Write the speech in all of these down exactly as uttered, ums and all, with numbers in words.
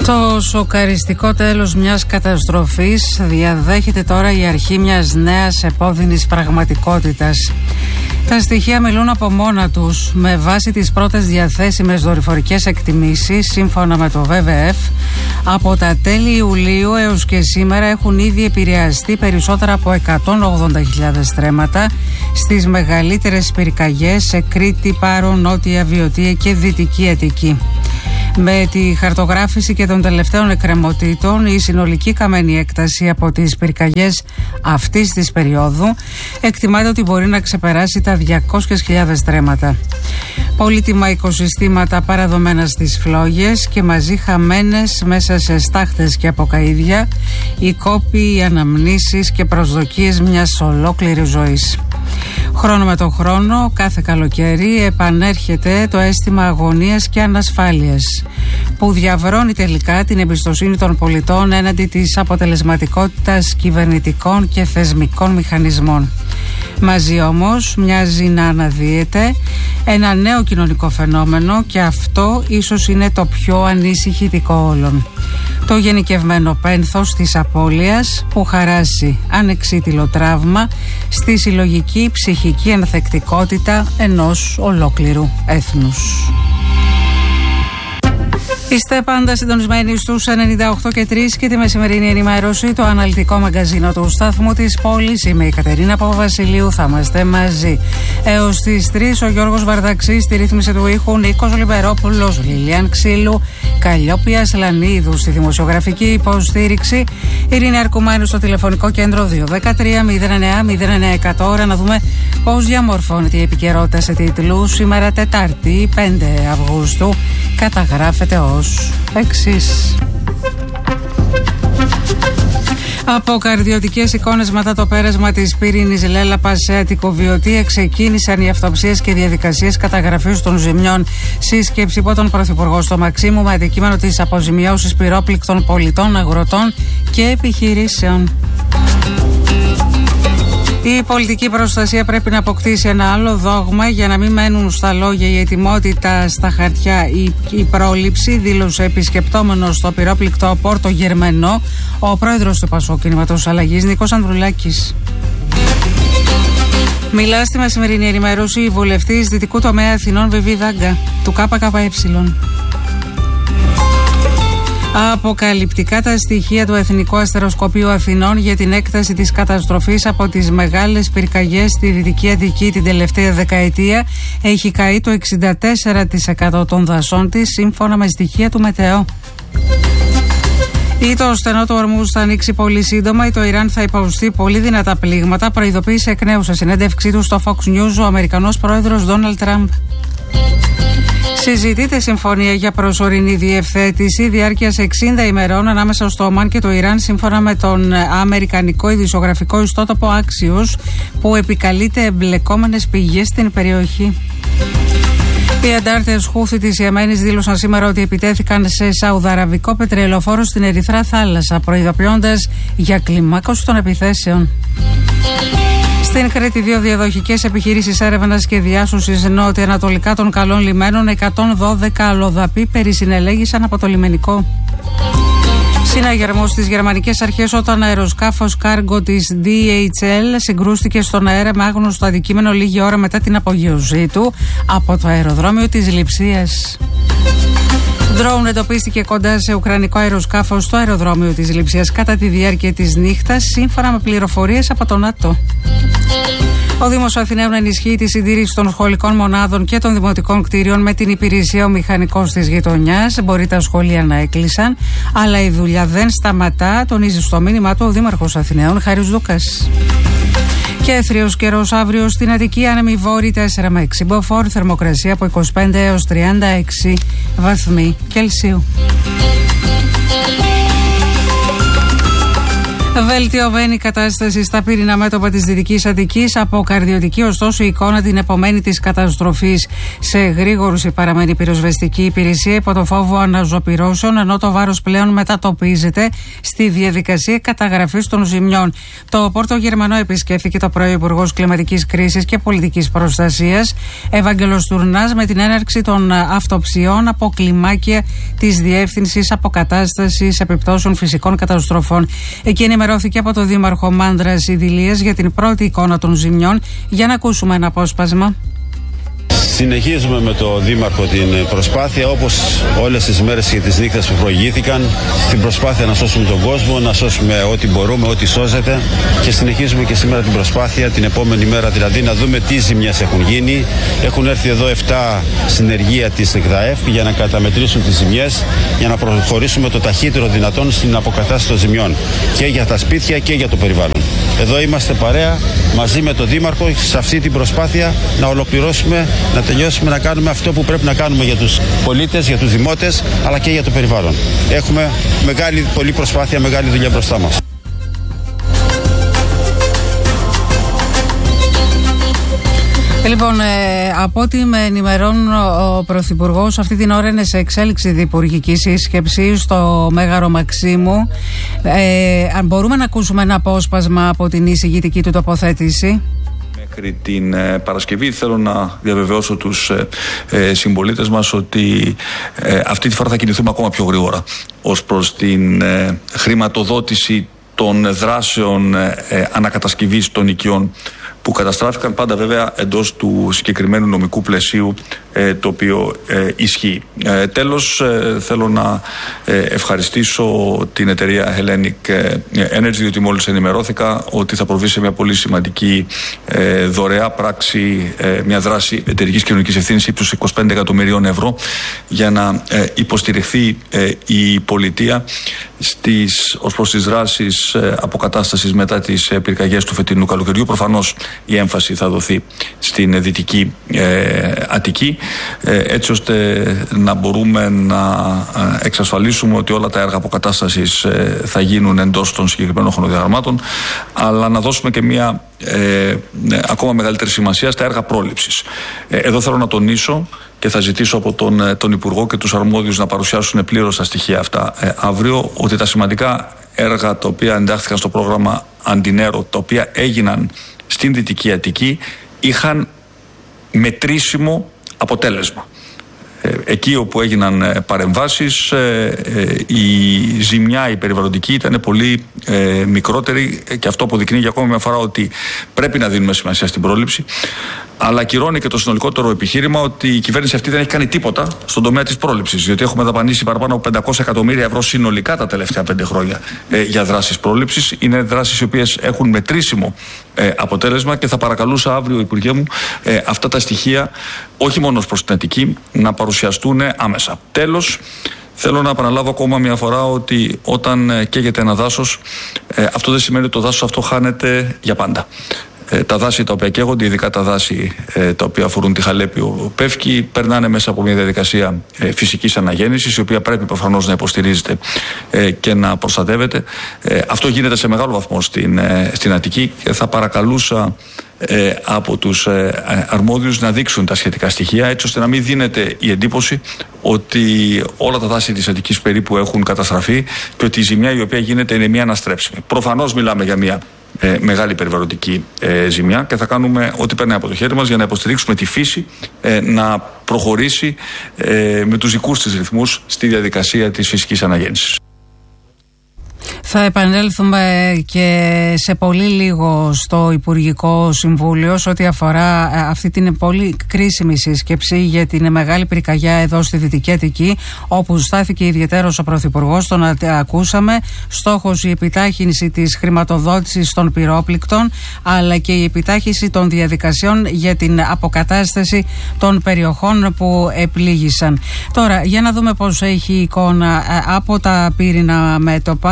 Το σοκαριστικό τέλος μιας καταστροφής διαδέχεται τώρα η αρχή μιας νέας επώδυνης πραγματικότητας. Τα στοιχεία μιλούν από μόνα τους. Με βάση τις πρώτες διαθέσιμες δορυφορικές εκτιμήσεις, σύμφωνα με το βι βι εφ, από τα τέλη Ιουλίου έως και σήμερα έχουν ήδη επηρεαστεί περισσότερα από εκατόν ογδόντα χιλιάδες στρέμματα στις μεγαλύτερες πυρκαγιές σε Κρήτη, Πάρο, Νότια Βιωτία και Δυτική Αττική. Με τη χαρτογράφηση και των τελευταίων εκκρεμωτήτων, η συνολική καμένη έκταση από τις πυρκαγιές αυτής της περίοδου εκτιμάται ότι μπορεί να ξεπεράσει τα διακόσιες χιλιάδες στρέμματα. Πολύτιμα οικοσυστήματα παραδομένα στις φλόγες και μαζί χαμένες μέσα σε στάχτες και αποκαΐδια, οι κόποι, οι αναμνήσεις και προσδοκίες μιας ολόκληρης ζωής. Χρόνο με το χρόνο, κάθε καλοκαίρι επανέρχεται το αίσθημα αγωνίας και ανασφάλειας, που διαβρώνει τελικά την εμπιστοσύνη των πολιτών έναντι της αποτελεσματικότητας κυβερνητικών και θεσμικών μηχανισμών. Μαζί όμως μοιάζει να αναδύεται ένα νέο κοινωνικό φαινόμενο, και αυτό ίσως είναι το πιο ανησυχητικό όλων. Το γενικευμένο πένθος της απώλειας που χαράσει ανεξίτηλο τραύμα στη συλλογική ψυχική ανθεκτικότητα ενός ολόκληρου έθνους. Είστε πάντα συντονισμένοι στους ενενήντα οκτώ και τρία και τη μεσημερινή ενημέρωση, το αναλυτικό μαγκαζίνο του σταθμού της πόλης. Είμαι η Κατερίνα Παπαβασιλείου, θα είμαστε μαζί έως τις τρεις. Ο Γιώργος Βαρδαξής στη ρύθμιση του ήχου, Νίκος Λιμπερόπουλος, Λιλιάν Ξύλου, Καλλιόπια Σλανίδου στη δημοσιογραφική υποστήριξη, Ειρήνη Αρκουμάνου στο τηλεφωνικό κέντρο δύο ένα τρία μηδέν εννέα μηδέν εννέα εκατό. Ώρα να δούμε πώς διαμορφώνεται η επικαιρότητα σε τίτλους. Σήμερα Τετάρτη πέντε Αυγούστου καταγράφεται ως εξής. Από καρδιωτικές εικόνες μετά το πέρασμα της πύρινης λέλαπας σε Αττικοβιωτία ξεκίνησαν οι αυτοψίες και διαδικασίες καταγραφής των ζημιών. Σύσκεψη υπό τον Πρωθυπουργό στο Μαξίμου με αντικείμενο τις αποζημιώσεις πυρόπληκτων πολιτών, αγροτών και επιχειρήσεων. Η πολιτική προστασία πρέπει να αποκτήσει ένα άλλο δόγμα για να μην μένουν στα λόγια η ετοιμότητα στα χαρτιά η, η πρόληψη, δήλωσε επισκεπτόμενος στο πυρόπληκτο Πόρτο Γερμενό ο πρόεδρος του Πασόκ Κινήματος Αλλαγής, Νίκος Ανδρουλάκης. Μιλά στη μεσημερινή ενημέρωση η βουλευτής Δυτικού Τομέα Αθηνών Βιβί Δάγκα του ΚΚΕ. Αποκαλυπτικά τα στοιχεία του Εθνικού Αστεροσκοπείου Αθηνών για την έκταση της καταστροφής από τις μεγάλες πυρκαγιές στη Δυτική Αττική την τελευταία δεκαετία. Έχει καεί το εξήντα τέσσερα τοις εκατό των δασών της, σύμφωνα με στοιχεία του Μετεό. Ή το στενό του Ορμούζ θα ανοίξει πολύ σύντομα ή το Ιράν θα υποστεί πολύ δυνατά πλήγματα, προειδοποίησε εκ νέου σε συνέντευξή του στο Fox News ο Αμερικανός πρόεδρος Ντόναλντ Τραμπ. Συζητείται συμφωνία για προσωρινή διευθέτηση διάρκειας εξήντα ημερών ανάμεσα στο Ομάν και το Ιράν, σύμφωνα με τον αμερικανικό ειδησιογραφικό ιστότοπο Axios, που επικαλείται εμπλεκόμενες πηγές στην περιοχή. Οι αντάρτες Χούθη της Ιεμένης δήλωσαν σήμερα ότι επιτέθηκαν σε σαουδαραβικό πετρελαιοφόρο στην Ερυθρά Θάλασσα, προειδοποιώντας για κλιμάκωση των επιθέσεων. Στην Κρήτη, δύο διαδοχικές επιχειρήσεις έρευνας και διάσωσης νότια-ανατολικά των καλών λιμένων, εκατόν δώδεκα αλλοδαποί περισυνελέγησαν από το λιμενικό. Συναγερμός στις γερμανικές αρχές όταν αεροσκάφος κάργο της ντι έιτς ελ συγκρούστηκε στον αέρα με άγνωστο αντικείμενο λίγη ώρα μετά την απογείωσή του από το αεροδρόμιο της Λειψίας. Ντρόουν εντοπίστηκε κοντά σε ουκρανικό αεροσκάφος στο αεροδρόμιο της Λειψίας κατά τη διάρκεια της νύχτας, σύμφωνα με πληροφορίες από το ΝΑΤΟ. Ο Δήμος Αθηναίων ενισχύει τη συντήρηση των σχολικών μονάδων και των δημοτικών κτίριων με την υπηρεσία ο μηχανικός της γειτονιάς. Μπορεί τα σχολεία να έκλεισαν, αλλά η δουλειά δεν σταματά, τονίζει στο μήνυμά του ο Δήμαρχος Αθηναίων Χάρης Δούκας. Και έθριος καιρός αύριο στην Αττική, άνεμοι βόρειοι τέσσερα με έξι μποφόρ, θερμοκρασία από είκοσι πέντε έως τριάντα έξι βαθμοί Κελσίου. Βελτιωμένη κατάσταση στα πύριννα μέτωπα της Δυτικής Αττικής. Αποκαρδιωτική, ωστόσο, η εικόνα την επομένη της καταστροφής. Σε γρήγορους παραμένει η πυροσβεστική υπηρεσία υπό το φόβο αναζωπυρώσεων, ενώ το βάρος πλέον μετατοπίζεται στη διαδικασία καταγραφής των ζημιών. Το Πόρτο Γερμανό επισκέφθηκε το πρωί ο Υπουργός Κλιματικής Κρίσης και Πολιτικής Προστασίας, Ευάγγελος Τουρνάς, με την έναρξη των αυτοψιών από κλιμάκια της Διεύθυνσης Αποκατάστασης Επιπτώσεων Φυσικών Καταστροφών. Εκεί ενημερώθηκε από το Δήμαρχο Μάνδρας Ιδηλίας για την πρώτη εικόνα των ζημιών. Για να ακούσουμε ένα απόσπασμα. Συνεχίζουμε με το Δήμαρχο την προσπάθεια, όπως όλες τις μέρες και τις νύχτες που προηγήθηκαν, στην προσπάθεια να σώσουμε τον κόσμο, να σώσουμε ό,τι μπορούμε, ό,τι σώζεται, και συνεχίζουμε και σήμερα την προσπάθεια, την επόμενη μέρα δηλαδή, να δούμε τι ζημιές έχουν γίνει. Έχουν έρθει εδώ επτά συνεργεία της ΕΚΔΑΕΦ για να καταμετρήσουν τις ζημιές, για να προχωρήσουμε το ταχύτερο δυνατόν στην αποκατάσταση των ζημιών και για τα σπίτια και για το περιβάλλον. Εδώ είμαστε παρέα μαζί με τον Δήμαρχο σε αυτή την προσπάθεια να ολοκληρώσουμε, να τελειώσουμε, να κάνουμε αυτό που πρέπει να κάνουμε για τους πολίτες, για τους δημότες, αλλά και για το περιβάλλον. Έχουμε μεγάλη, πολλή προσπάθεια, μεγάλη δουλειά μπροστά μας. Λοιπόν, ε, από ό,τι με ενημερώνουν, ο Πρωθυπουργός αυτή την ώρα είναι σε εξέλιξη διυπουργική σύσκεψη στο Μέγαρο Μαξίμου. Ε, αν μπορούμε να ακούσουμε ένα απόσπασμα από την εισηγητική του τοποθέτηση. Μέχρι την ε, Παρασκευή θέλω να διαβεβαιώσω τους ε, ε, συμπολίτες μας ότι ε, αυτή τη φορά θα κινηθούμε ακόμα πιο γρήγορα ως προς την ε, χρηματοδότηση των δράσεων ε, ε, ανακατασκευής των οικειών που καταστράφηκαν, πάντα βέβαια εντός του συγκεκριμένου νομικού πλαισίου ε, το οποίο ε, ισχύει. Ε, τέλος, ε, θέλω να ε, ευχαριστήσω την εταιρεία Hellenic Energy, διότι μόλις ενημερώθηκα ότι θα προβεί σε μια πολύ σημαντική ε, δωρεά πράξη, ε, μια δράση εταιρικής κοινωνικής ευθύνης ύψους είκοσι πέντε εκατομμυρίων ευρώ για να ε, υποστηριχθεί ε, η πολιτεία στις, ως προς τις δράσεις ε, αποκατάστασης μετά τις ε, πυρκαγιές του φετινού καλοκαιριού. Προφανώς η έμφαση θα δοθεί στην Δυτική ε, Αττική, ε, έτσι ώστε να μπορούμε να εξασφαλίσουμε ότι όλα τα έργα αποκατάστασης ε, θα γίνουν εντός των συγκεκριμένων χρονοδιαγραμμάτων, αλλά να δώσουμε και μια ε, ακόμα μεγαλύτερη σημασία στα έργα πρόληψης. Ε, εδώ θέλω να τονίσω και θα ζητήσω από τον, τον Υπουργό και τους αρμόδιους να παρουσιάσουν πλήρως τα στοιχεία αυτά ε, αύριο, ότι τα σημαντικά έργα τα οποία εντάχθηκαν στο πρόγραμμα Αντινέρο, τα οποία έγιναν στην Δυτική Αττική, είχαν μετρήσιμο αποτέλεσμα. Εκεί όπου έγιναν παρεμβάσεις, η ζημιά, η περιβαλλοντική ήταν πολύ μικρότερη, και αυτό αποδεικνύει για ακόμα μια φορά ότι πρέπει να δίνουμε σημασία στην πρόληψη, αλλά ακυρώνει και το συνολικότερο επιχείρημα ότι η κυβέρνηση αυτή δεν έχει κάνει τίποτα στον τομέα της πρόληψης, διότι έχουμε δαπανίσει παραπάνω από πεντακόσια εκατομμύρια ευρώ συνολικά τα τελευταία πέντε χρόνια ε, για δράσεις πρόληψης. Είναι δράσεις οι οποίες έχουν μετρήσιμο ε, αποτέλεσμα, και θα παρακαλούσα αύριο, Υπουργέ μου, ε, αυτά τα στοιχεία, όχι μόνο προς την Αττική, να παρουσιαστούν άμεσα. Τέλος, θέλω να επαναλάβω ακόμα μια φορά ότι όταν ε, καίγεται ένα δάσος, ε, αυτό δεν σημαίνει ότι το δάσος αυτό χάνεται για πάντα. Τα δάση τα οποία καίγονται, ειδικά τα δάση ε, τα οποία αφορούν τη Χαλέπιο Πεύκη, περνάνε μέσα από μια διαδικασία ε, φυσικής αναγέννησης, η οποία πρέπει προφανώς να υποστηρίζεται ε, και να προστατεύεται. Ε, αυτό γίνεται σε μεγάλο βαθμό στην, ε, στην Αττική, και θα παρακαλούσα ε, από τους ε, αρμόδιους να δείξουν τα σχετικά στοιχεία, έτσι ώστε να μην δίνεται η εντύπωση ότι όλα τα δάση της Αττικής περίπου έχουν καταστραφεί και ότι η ζημιά η οποία γίνεται είναι μια αναστρέψιμη. Προφανώς μιλάμε για μια Ε, μεγάλη περιβαλλοντική ε, ζημιά, και θα κάνουμε ό,τι περνάει από το χέρι μας για να υποστηρίξουμε τη φύση ε, να προχωρήσει ε, με τους δικούς της ρυθμούς στη διαδικασία της φυσικής αναγέννησης. Θα επανέλθουμε και σε πολύ λίγο στο Υπουργικό Συμβούλιο σε ό,τι αφορά αυτή την πολύ κρίσιμη σύσκεψη για την μεγάλη πυρκαγιά εδώ στη Δυτική Αττική, όπου στάθηκε ιδιαιτέρως ο Πρωθυπουργός, τον ακούσαμε. Στόχος η επιτάχυνση της χρηματοδότησης των πυρόπληκτων, αλλά και η επιτάχυνση των διαδικασιών για την αποκατάσταση των περιοχών που επλήγησαν. Τώρα, για να δούμε πώς έχει η εικόνα από τα πύρινα μέτωπα. Είναι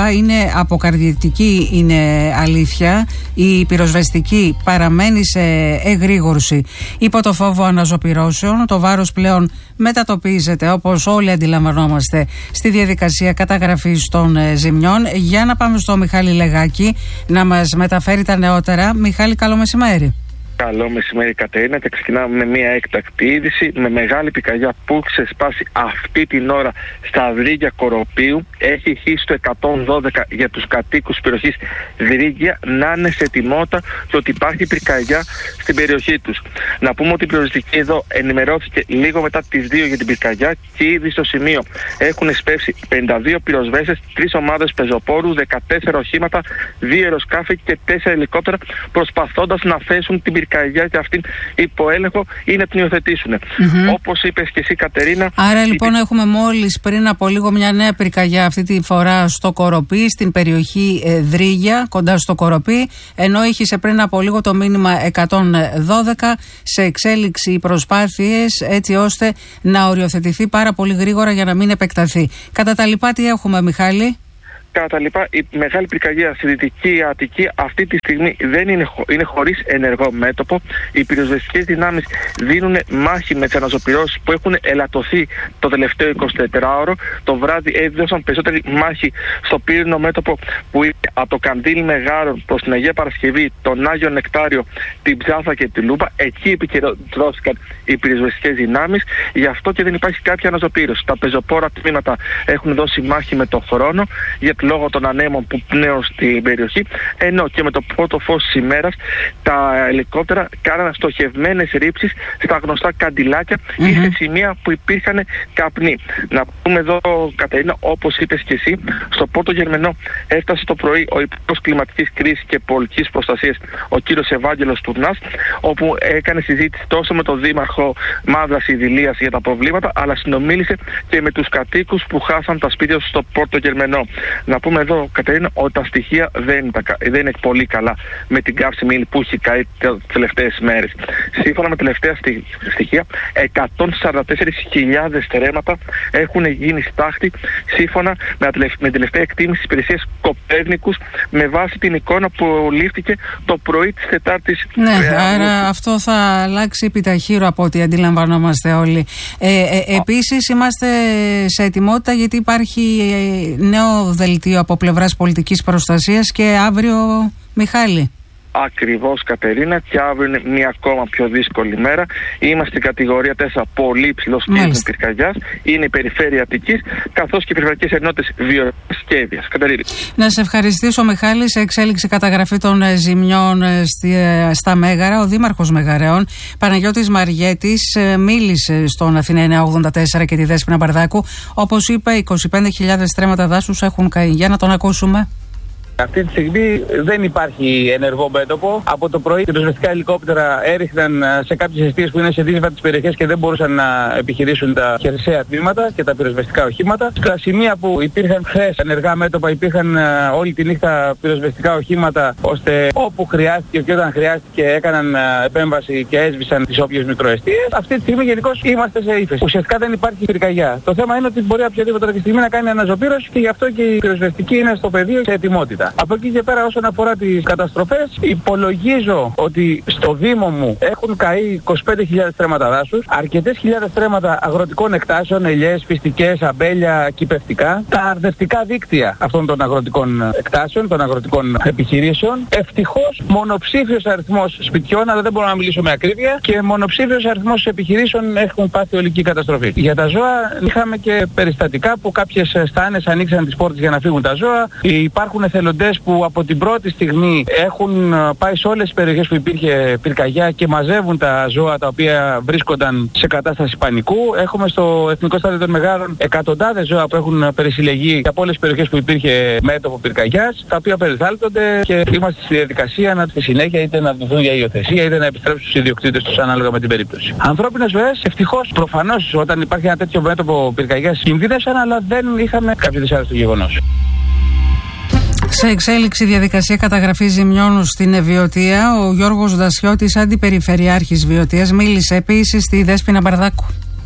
αποκαρδιωτική είναι αλήθεια. Η πυροσβεστική παραμένει σε εγρήγορση υπό το φόβο αναζωπυρώσεων. Το βάρος πλέον μετατοπίζεται, όπως όλοι αντιλαμβανόμαστε, στη διαδικασία καταγραφής των ζημιών. Για να πάμε στο Μιχάλη Λεγάκη να μας μεταφέρει τα νεότερα. Μιχάλη, καλό μεσημέρι. Καλό μεσημέρι, Κατερίνα, και ξεκινάμε με μια έκτακτη είδηση. Με μεγάλη πυρκαγιά που ξεσπάσει αυτή την ώρα στα Δρύγια Κοροπίου, έχει χύσει το εκατόν δώδεκα για τους κατοίκους περιοχής Δρύγια να είναι σε ετοιμότητα και ότι υπάρχει πυρκαγιά στην περιοχή τους. Να πούμε ότι η πυροσβεστική εδώ ενημερώθηκε λίγο μετά τις δύο για την πυρκαγιά και ήδη στο σημείο έχουν σπεύσει πενήντα δύο πυροσβέστες, τρεις ομάδες πεζοπόρου, δεκατέσσερα οχήματα, δύο αεροσκάφη και τέσσερα ελικόπτερα, προσπαθώντας να θέσουν την πυρκαγιά και αυτήν υπό έλεγχο ή να την υιοθετήσουν. Mm-hmm. Όπως είπες και εσύ, Κατερίνα. Άρα λοιπόν η... έχουμε μόλις πριν από λίγο μια νέα πυρκαγιά, αυτή τη φορά στο Κοροπή, στην περιοχή ε, Δρύγια, κοντά στο Κοροπή, ενώ είχε πριν από λίγο το μήνυμα εκατόν δώδεκα, σε εξέλιξη οι προσπάθειες έτσι ώστε να οριοθετηθεί πάρα πολύ γρήγορα για να μην επεκταθεί. Κατά τα λοιπά, τι έχουμε, Μιχάλη? Κατά τα λοιπά, η μεγάλη πυρκαγιά στη Δυτική Αττική αυτή τη στιγμή δεν είναι, χω, είναι χωρίς ενεργό μέτωπο. Οι πυροσβεστικές δυνάμεις δίνουν μάχη με τις αναζωπυρώσεις που έχουν ελαττωθεί το τελευταίο εικοσιτετράωρο. Το βράδυ έδωσαν περισσότερη μάχη στο πύρινο μέτωπο που είναι από το Καντήλι Μεγάρων προς την Αγία Παρασκευή, τον Άγιο Νεκτάριο, την Ψάθα και τη Λούπα. Εκεί επικεντρώθηκαν οι πυροσβεστικές δυνάμεις, γι' αυτό και δεν υπάρχει κάποια αναζωπήρωση. Τα πεζοπόρα τμήματα έχουν δώσει μάχη με τον χρόνο, γιατί λόγω των ανέμων που πνέουν στην περιοχή, ενώ και με το πρώτο φως της ημέρας τα ελικόπτερα κάναν στοχευμένες ρήψεις στα γνωστά καντιλάκια mm-hmm. ή σε σημεία που υπήρχαν καπνοί. Να πούμε εδώ, Κατερίνα, όπως είπες και εσύ, στο Πόρτο Γερμενό έφτασε το πρωί ο Υπουργός Κλιματικής Κρίσης και Πολιτικής Προστασίας, ο κύριος Ευάγγελος Τουρνάς, όπου έκανε συζήτηση τόσο με τον Δήμαρχο Μαύρας Ιδηλίας για τα προβλήματα, αλλά συνομίλησε και με τους κατοίκους που χάσαν τα σπίτια τους στο Πόρτο Γερμενό. Να πούμε εδώ, Κατερίνα, ότι τα στοιχεία δεν είναι, τα, δεν είναι πολύ καλά με την καύσιμη ύλη που έχει καεί τις τελευταίες μέρες. Σύμφωνα με τελευταία στοι, στοιχεία, εκατόν σαράντα τέσσερις χιλιάδες στρέμματα έχουν γίνει στάχτη, σύμφωνα με, με την τελευταία εκτίμηση της υπηρεσίας Κοπέρνικους, με βάση την εικόνα που λήφθηκε το πρωί της Τετάρτης. Ναι, ε, άρα ε, αυτό θα αλλάξει επιταχύρω από ό,τι αντιλαμβανόμαστε όλοι. Ε, ε, επίσης, είμαστε σε ετοιμότητα γιατί υπάρχει ε, νέο δελτίο από πλευράς πολιτικής προστασίας και αύριο, Μιχάλη. Ακριβώς, Κατερίνα, και αύριο είναι μια ακόμα πιο δύσκολη μέρα. Είμαστε στην κατηγορία τέσσερα, πολύ υψηλός κίνδυνος πυρκαγιάς. Είναι η περιφέρεια Αττικής, καθώς και οι περιφερειακές ενότητες Βιωτίας και Εύβοιας. Κατερίνα. Να σε ευχαριστήσω, Μιχάλη. Σε εξέλιξη καταγραφή των ζημιών στη, στα Μέγαρα, ο Δήμαρχος Μεγαρέων, Παναγιώτης Μαριέτης, μίλησε στον Αθηνά εννιακόσια ογδόντα τέσσερα και τη Δέσποινα Μπαρδάκου. Όπως είπε, είκοσι πέντε χιλιάδες στρέμματα δάσους έχουν καεί. Για να τον ακούσουμε. Αυτή τη στιγμή δεν υπάρχει ενεργό μέτωπο. Από το πρωί, πυροσβεστικά ελικόπτερα έριχναν σε κάποιες εστίες που είναι σε δύσβατες περιοχές και δεν μπορούσαν να επιχειρήσουν τα χερσαία τμήματα και τα πυροσβεστικά οχήματα. Στα σημεία που υπήρχαν χθες ενεργά μέτωπα, υπήρχαν όλη τη νύχτα πυροσβεστικά οχήματα, ώστε όπου χρειάστηκε και όταν χρειάστηκε έκαναν επέμβαση και έσβησαν τις όποιες μικροεστίες. Αυτή τη στιγμή γενικώς είμαστε σε ύφεση. Ουσιαστικά δεν υπάρχει πυρκαγιά. Το θέμα είναι ότι μπορεί οποιαδήποτε τη στιγμή να κάνει αναζωπήρωση και γι' αυτό και η πυροσβεστική είναι στο πεδίο σε ετοιμότητα. Από εκεί και πέρα, όσον αφορά τις καταστροφές, υπολογίζω ότι στο Δήμο μου έχουν καεί είκοσι πέντε χιλιάδες στρέμματα δάσους, αρκετές χιλιάδες στρέμματα αγροτικών εκτάσεων, ελιές, πιστικές, αμπέλια, κυπευτικά, τα αρδευτικά δίκτυα αυτών των αγροτικών εκτάσεων, των αγροτικών επιχειρήσεων. Ευτυχώς μονοψήφιος αριθμός σπιτιών, αλλά δεν μπορώ να μιλήσω με ακρίβεια, και μονοψήφιος αριθμός επιχειρήσεων έχουν πάθει ολική καταστροφή. Για τα ζώα είχαμε και περιστατικά που κάποιες στάνες ανοίξαν τις πόρτες για να φύγουν τα ζώα. Υπάρχουν εθελοντές που από την πρώτη στιγμή έχουν πάει σε όλες τις περιοχές που υπήρχε πυρκαγιά και μαζεύουν τα ζώα τα οποία βρίσκονταν σε κατάσταση πανικού. Έχουμε στο Εθνικό Στάδιο των Μεγάρων εκατοντάδες ζώα που έχουν περισυλλεγεί από όλες τις περιοχές που υπήρχε μέτωπο πυρκαγιάς, τα οποία περιθάλπτονται και είμαστε στη διαδικασία να στη συνέχεια είτε να δοθούν για υιοθεσία είτε να επιστρέψουν στους ιδιοκτήτες τους ανάλογα με την περίπτωση. Ανθρώπινες ζωές, ευτυχώς, προφανώς όταν υπάρχει ένα τέτοιο μέτωπο πυρκαγιάς κινδύνευσαν, αλλά δεν είχαμε κάποιο δυσάρεστο γεγονός. Σε εξέλιξη διαδικασία καταγραφής ζημιών στην Βιωτία, ο Γιώργος Δασιώτης, αντιπεριφερειάρχης Βιωτίας, μίλησε επίσης στη Δέσποινα Μπαρδάκου.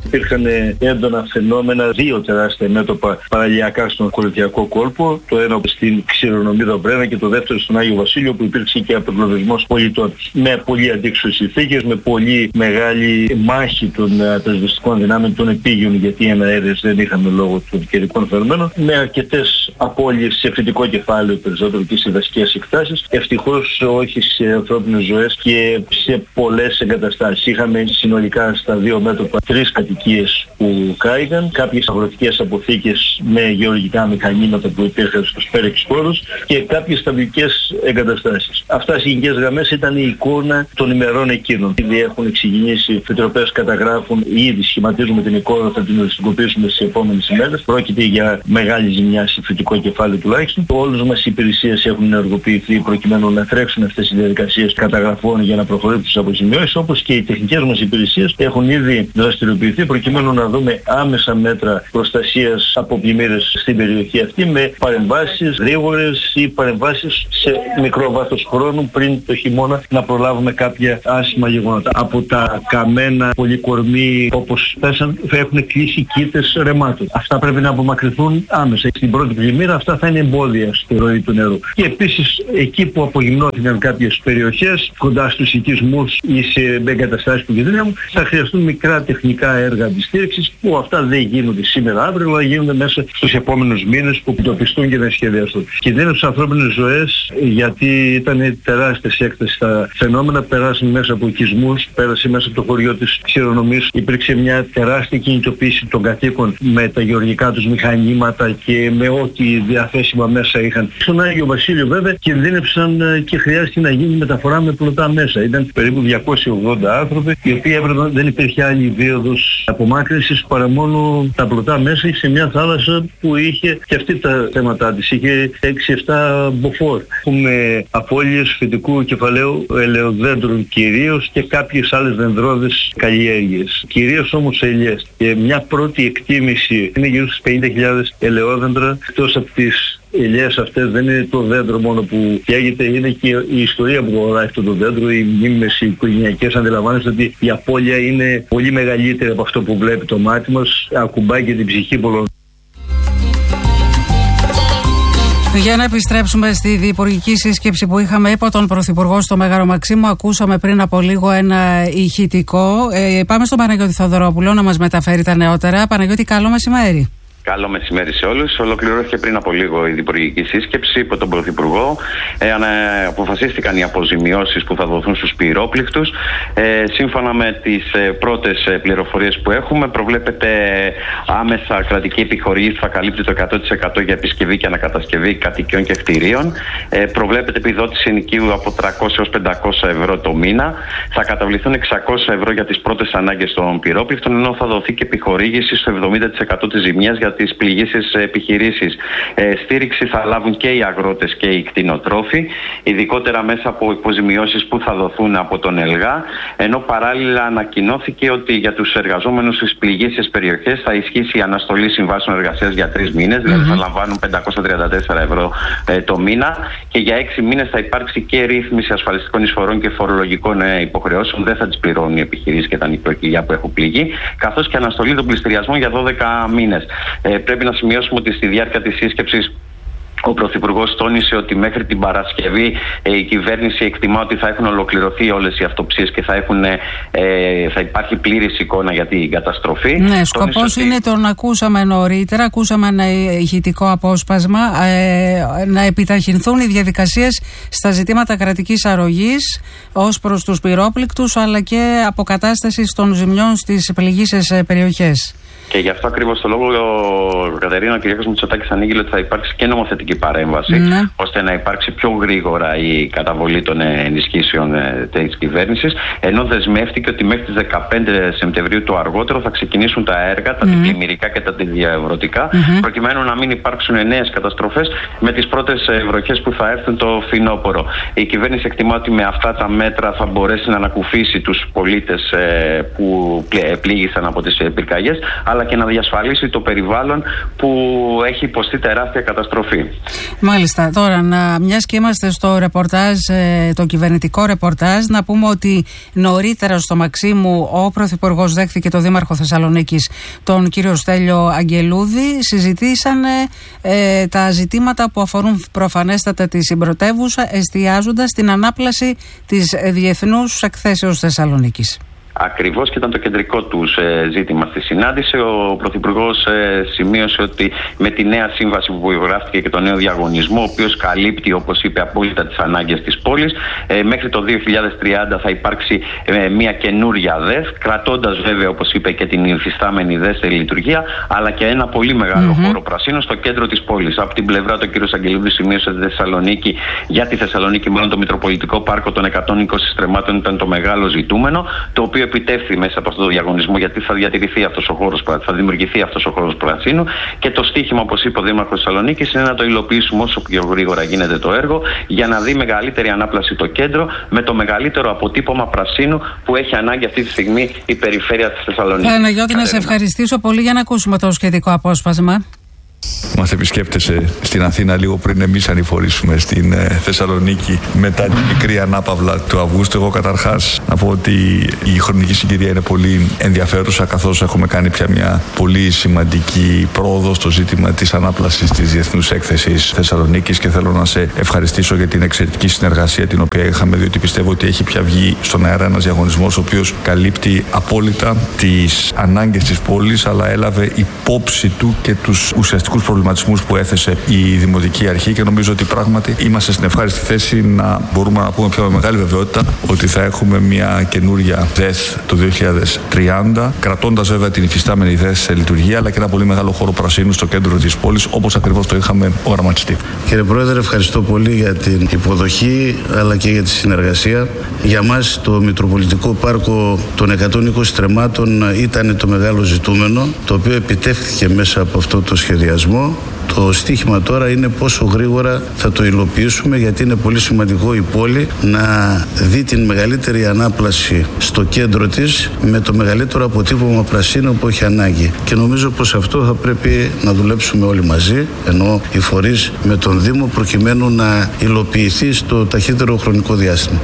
Υπήρχαν έντονα φαινόμενα, δύο τεράστια μέτωπα παραλιακά στον Κορινθιακό κόλπο. Το ένα στην Ξηρονομίδα Βρένα και το δεύτερο στον Άγιο Βασίλειο, που υπήρξε και απεγκλωβισμός πολιτών. Με πολύ αντίξωες συνθήκες, με πολύ μεγάλη μάχη των πυροσβεστικών δυνάμεων των επίγειων, γιατί εναέρειες δεν είχαμε λόγω των καιρικών φαινομένων. Με αρκετές απώλειες σε φυτικό κεφάλαιο περισσότερο και σε δασικές εκτάσεις. Ευτυχώς όχι σε ανθρώπινες ζωές και σε πολλές εγκαταστάσεις. Είχαμε συνολικά στα δύο μέτωπα τρεις κατοικίες που κάηκαν, κάποιες αγροτικές αποθήκες με γεωλογικά μηχανήματα που υπήρχαν στους πέρεξ χώρους και κάποιες σταυλικές εγκαταστάσεις. Αυτά σε γενικές γραμμές ήταν η εικόνα των ημερών εκείνων. Ήδη έχουν ξεκινήσει επιτροπές, καταγράφουν, ήδη σχηματίζουμε την εικόνα, θα την οριστικοποιήσουμε στις επόμενες ημέρες. Πρόκειται για μεγάλη ζημιά σε φυτικό κεφάλαιο τουλάχιστον. Όλες μας οι υπηρεσίες έχουν ενεργοποιηθεί προκειμένου να τρέξουν αυτές οι διαδικασίες καταγραφών για να προχωρήσουν τις αποζημιώσεις, όπως και οι τεχνικές μας υπηρεσίες έχουν ήδη δραστηριοποιηθεί προκειμένου να δούμε άμεσα μέτρα προστασίας από πλημμύρες στην περιοχή αυτή, με παρεμβάσεις γρήγορες ή παρεμβάσεις σε μικρό βάθος χρόνου πριν το χειμώνα να προλάβουμε κάποια άσχημα γεγονότα. Από τα καμένα πολυκορμοί όπως πέσαν θα έχουν κλείσει κοίτες ρεμάτων. Αυτά πρέπει να απομακρυνθούν άμεσα. Στην πρώτη πλημμύρα αυτά θα είναι εμπόδια στη ροή του νερού. Και επίσης εκεί που απογυμνώθηκαν κάποιες περιοχές κοντά στους οικισμούς ή σε εγκαταστάσεις που κινδύνευαν, θα χρειαστούν μικρά τεχνικά έργα αντιστήριξης, που αυτά δεν γίνονται σήμερα αύριο, αλλά γίνονται μέσα στους επόμενους μήνες που εντοπιστούν και να σχεδιαστούν. Κινδύνευαν στις ανθρώπινες ζωές, γιατί ήταν τεράστιες έκταση τα φαινόμενα, περάσαν μέσα από οικισμούς, πέρασε μέσα από το χωριό της Ξηρονομής, υπήρξε μια τεράστια κινητοποίηση των κατοίκων με τα γεωργικά τους μηχανήματα και με ό,τι διαθέσιμα μέσα είχαν. Στον Άγιο Βασίλειο βέβαια κινδύνευσαν και χρειάστηκε να γίνει μεταφορά με πλωτά μέσα. Ήταν περίπου διακόσιοι ογδόντα άνθρωποι, οι οποίοι έπρεπε, δεν υπήρχε άλλη δίωδος απομάκρυνσης παρά μόνο τα πλωτά μέσα σε μια θάλασσα που είχε και αυτή τα θέματα της. Είχε έξι εφτά μποφόρ. Έχουμε απώλειες φυτικού κεφαλαίου ελαιοδέντρων κυρίως και κάποιες άλλες δενδρώδες καλλιέργειες. Κυρίως όμως ελιές. Και μια πρώτη εκτίμηση είναι γύρω στις πενήντα χιλιάδες ελαιόδεντρα. Εκτός από τις ελιές αυτές δεν είναι το δέντρο μόνο που καίγεται, είναι και η ιστορία που χωράει αυτό το δέντρο, οι μνήμες, οι οικογενειακές. Αντιλαμβάνεστε ότι η απώλεια είναι πολύ μεγαλύτερη από αυτό που βλέπει το μάτι μας, ακουμπάει και την ψυχή πολλών. Για να επιστρέψουμε στη διυπουργική σύσκεψη που είχαμε υπό τον Πρωθυπουργό στο Μέγαρο Μαξίμου, ακούσαμε πριν από λίγο ένα ηχητικό. Ε, πάμε στον Παναγιώτη Θοδωρόπουλο να μας μεταφέρει τα νεότερα. Παναγιώτη, καλό μεσημέρι. Καλό μεσημέρι σε όλους. Ολοκληρώθηκε πριν από λίγο η διυπουργική σύσκεψη υπό τον Πρωθυπουργό. Ε, αποφασίστηκαν οι αποζημιώσεις που θα δοθούν στους πυρόπληκτους. Ε, σύμφωνα με τις ε, πρώτες ε, πληροφορίες που έχουμε, προβλέπεται άμεσα κρατική επιχορήγηση που θα καλύπτει το εκατό τοις εκατό για επισκευή και ανακατασκευή κατοικιών και κτηρίων. Ε, προβλέπεται επιδότηση ενοικίου από τριακόσια έως πεντακόσια ευρώ το μήνα. Θα καταβληθούν εξακόσια ευρώ για τις πρώτες ανάγκες των πυρόπληκτων, ενώ θα δοθεί και επιχορήγηση στο εβδομήντα τοις εκατό της ζημιάς για τις πληγήσεις επιχειρήσεις. Ε, στήριξη θα λάβουν και οι αγρότες και οι κτηνοτρόφοι, ειδικότερα μέσα από υποζημιώσεις που θα δοθούν από τον ΕΛΓΑ, ενώ παράλληλα ανακοινώθηκε ότι για τους εργαζόμενους στις πληγήσεις περιοχές θα ισχύσει η αναστολή συμβάσεων εργασίας για τρεις μήνες, δηλαδή mm-hmm. θα λαμβάνουν πεντακόσια τριάντα τέσσερα ευρώ ε, το μήνα, και για έξι μήνες θα υπάρξει και ρύθμιση ασφαλιστικών εισφορών και φορολογικών ε, υποχρεώσεων, δεν θα τις πληρώνουν οι επιχειρήσεις και τα νοικοκυριά που έχουν πληγεί, καθώς και αναστολή των πληστηριασμών για δώδεκα μήνες. Ε, πρέπει να σημειώσουμε ότι στη διάρκεια της σύσκεψης ο Πρωθυπουργός τόνισε ότι μέχρι την Παρασκευή ε, η κυβέρνηση εκτιμά ότι θα έχουν ολοκληρωθεί όλες οι αυτοψίες και θα, έχουν, ε, θα υπάρχει πλήρης εικόνα για την καταστροφή. Ναι, σκοπός είναι, τον ακούσαμε νωρίτερα, ακούσαμε ένα ηχητικό απόσπασμα, ε, να επιταχυνθούν οι διαδικασίες στα ζητήματα κρατικής αρρωγής ως προς τους πυρόπληκτους, αλλά και αποκατάστασης των ζημιών στις πληγήσεις περιοχές. Και γι' αυτό ακριβώς το λόγο ο Κατερίνα, ο κ. Μητσοτάκης ανήγγειλε ότι θα υπάρξει και νομοθετική παρέμβαση, ναι, ώστε να υπάρξει πιο γρήγορα η καταβολή των ενισχύσεων ε, της κυβέρνησης, ενώ δεσμεύτηκε ότι μέχρι τις δεκαπέντε Σεπτεμβρίου το αργότερο θα ξεκινήσουν τα έργα, τα mm. πλημμυρικά και τα διαβρωτικά, mm-hmm. προκειμένου να μην υπάρξουν νέες καταστροφές με τις πρώτες βροχές που θα έρθουν το φθινόπωρο. Η κυβέρνηση εκτιμά ότι με αυτά τα μέτρα θα μπορέσει να ανακουφίσει τους πολίτες ε, που πλήγησαν από τις πυρκαγιές, αλλά και να διασφαλίσει το περιβάλλον που έχει υποστεί τεράστια καταστροφή. Μάλιστα. Τώρα, να, μιας και είμαστε στο ρεπορτάζ, το κυβερνητικό ρεπορτάζ, να πούμε ότι νωρίτερα στο Μαξίμου ο Πρωθυπουργός δέχθηκε το Δήμαρχο Θεσσαλονίκης, τον κύριο Στέλιο Αγγελούδη. Συζητήσαν ε, τα ζητήματα που αφορούν προφανέστατα τη συμπρωτεύουσα, εστιάζοντας στην ανάπλαση της Διεθνούς Εκθέσεως Θεσσαλονίκης. Ακριβώς, και ήταν το κεντρικό τους ε, ζήτημα στη συνάντηση. Ο Πρωθυπουργός ε, σημείωσε ότι με τη νέα σύμβαση που υπογράφηκε και το νέο διαγωνισμό, ο οποίος καλύπτει, όπως είπε, απόλυτα τις ανάγκες της πόλης, ε, μέχρι το δύο χιλιάδες τριάντα θα υπάρξει ε, μια καινούρια ΔΕΘ, κρατώντας βέβαια, όπως είπε, και την υφιστάμενη ΔΕΘ σε λειτουργία, αλλά και ένα πολύ μεγάλο mm-hmm. χώρο πρασίνου στο κέντρο της πόλης. Από την πλευρά του, ο κ. Αγγελούδης σημείωσε ότι Θεσσαλονίκη, για τη Θεσσαλονίκη, μάλλον το Μητροπολιτικό Πάρκο των εκατόν είκοσι στρεμμάτων ήταν το μεγάλο ζητούμενο, το οποίο επιτεύχθη μέσα από αυτό το διαγωνισμό, γιατί θα διατηρηθεί αυτός ο χώρος, θα δημιουργηθεί αυτός ο χώρος πρασίνου, και το στίχημα, όπως είπε ο Δήμαρχος Θεσσαλονίκης, είναι να το υλοποιήσουμε όσο πιο γρήγορα γίνεται το έργο, για να δει μεγαλύτερη ανάπλαση το κέντρο με το μεγαλύτερο αποτύπωμα πρασίνου που έχει ανάγκη αυτή τη στιγμή η περιφέρεια της Θεσσαλονίκης. Παναγιώτη, να σε ευχαριστήσω πολύ, για να ακούσουμε το σχετικό απόσπασμα. Μας επισκέπτεσαι στην Αθήνα λίγο πριν εμείς ανηφορήσουμε στην ε, Θεσσαλονίκη μετά την μικρή ανάπαυλα του Αυγούστου. Εγώ καταρχάς να πω ότι η χρονική συγκυρία είναι πολύ ενδιαφέρουσα, καθώς έχουμε κάνει πια μια πολύ σημαντική πρόοδο στο ζήτημα της ανάπλασης της Διεθνούς Έκθεσης Θεσσαλονίκης, και θέλω να σε ευχαριστήσω για την εξαιρετική συνεργασία την οποία είχαμε, διότι πιστεύω ότι έχει πια βγει στον αέρα ένας διαγωνισμός ο οποίος καλύπτει απόλυτα τις ανάγκες της πόλης, αλλά έλαβε υπόψη του και τους ουσιαστικούς προβληματισμούς που έθεσε η Δημοτική Αρχή, και νομίζω ότι πράγματι είμαστε στην ευχάριστη θέση να μπορούμε να πούμε πια με μεγάλη βεβαιότητα ότι θα έχουμε μια καινούρια ΔΕΘ το δύο χιλιάδες τριάντα, κρατώντας βέβαια την υφιστάμενη ΔΕΘ σε λειτουργία, αλλά και ένα πολύ μεγάλο χώρο πρασίνου στο κέντρο της πόλης, όπως ακριβώς το είχαμε οραματιστεί. Κύριε Πρόεδρε, ευχαριστώ πολύ για την υποδοχή αλλά και για τη συνεργασία. Για μας το Μητροπολιτικό Πάρκο των εκατόν είκοσι στρεμμάτων ήταν το μεγάλο ζητούμενο, το οποίο επιτεύχθηκε μέσα από αυτό το σχεδιασμό. Το στίχημα τώρα είναι πόσο γρήγορα θα το υλοποιήσουμε, γιατί είναι πολύ σημαντικό η πόλη να δει την μεγαλύτερη ανάπλαση στο κέντρο της με το μεγαλύτερο αποτύπωμα πρασίνου που έχει ανάγκη. Και νομίζω πως αυτό θα πρέπει να δουλέψουμε όλοι μαζί, ενώ οι φορείς με τον Δήμο, προκειμένου να υλοποιηθεί στο ταχύτερο χρονικό διάστημα.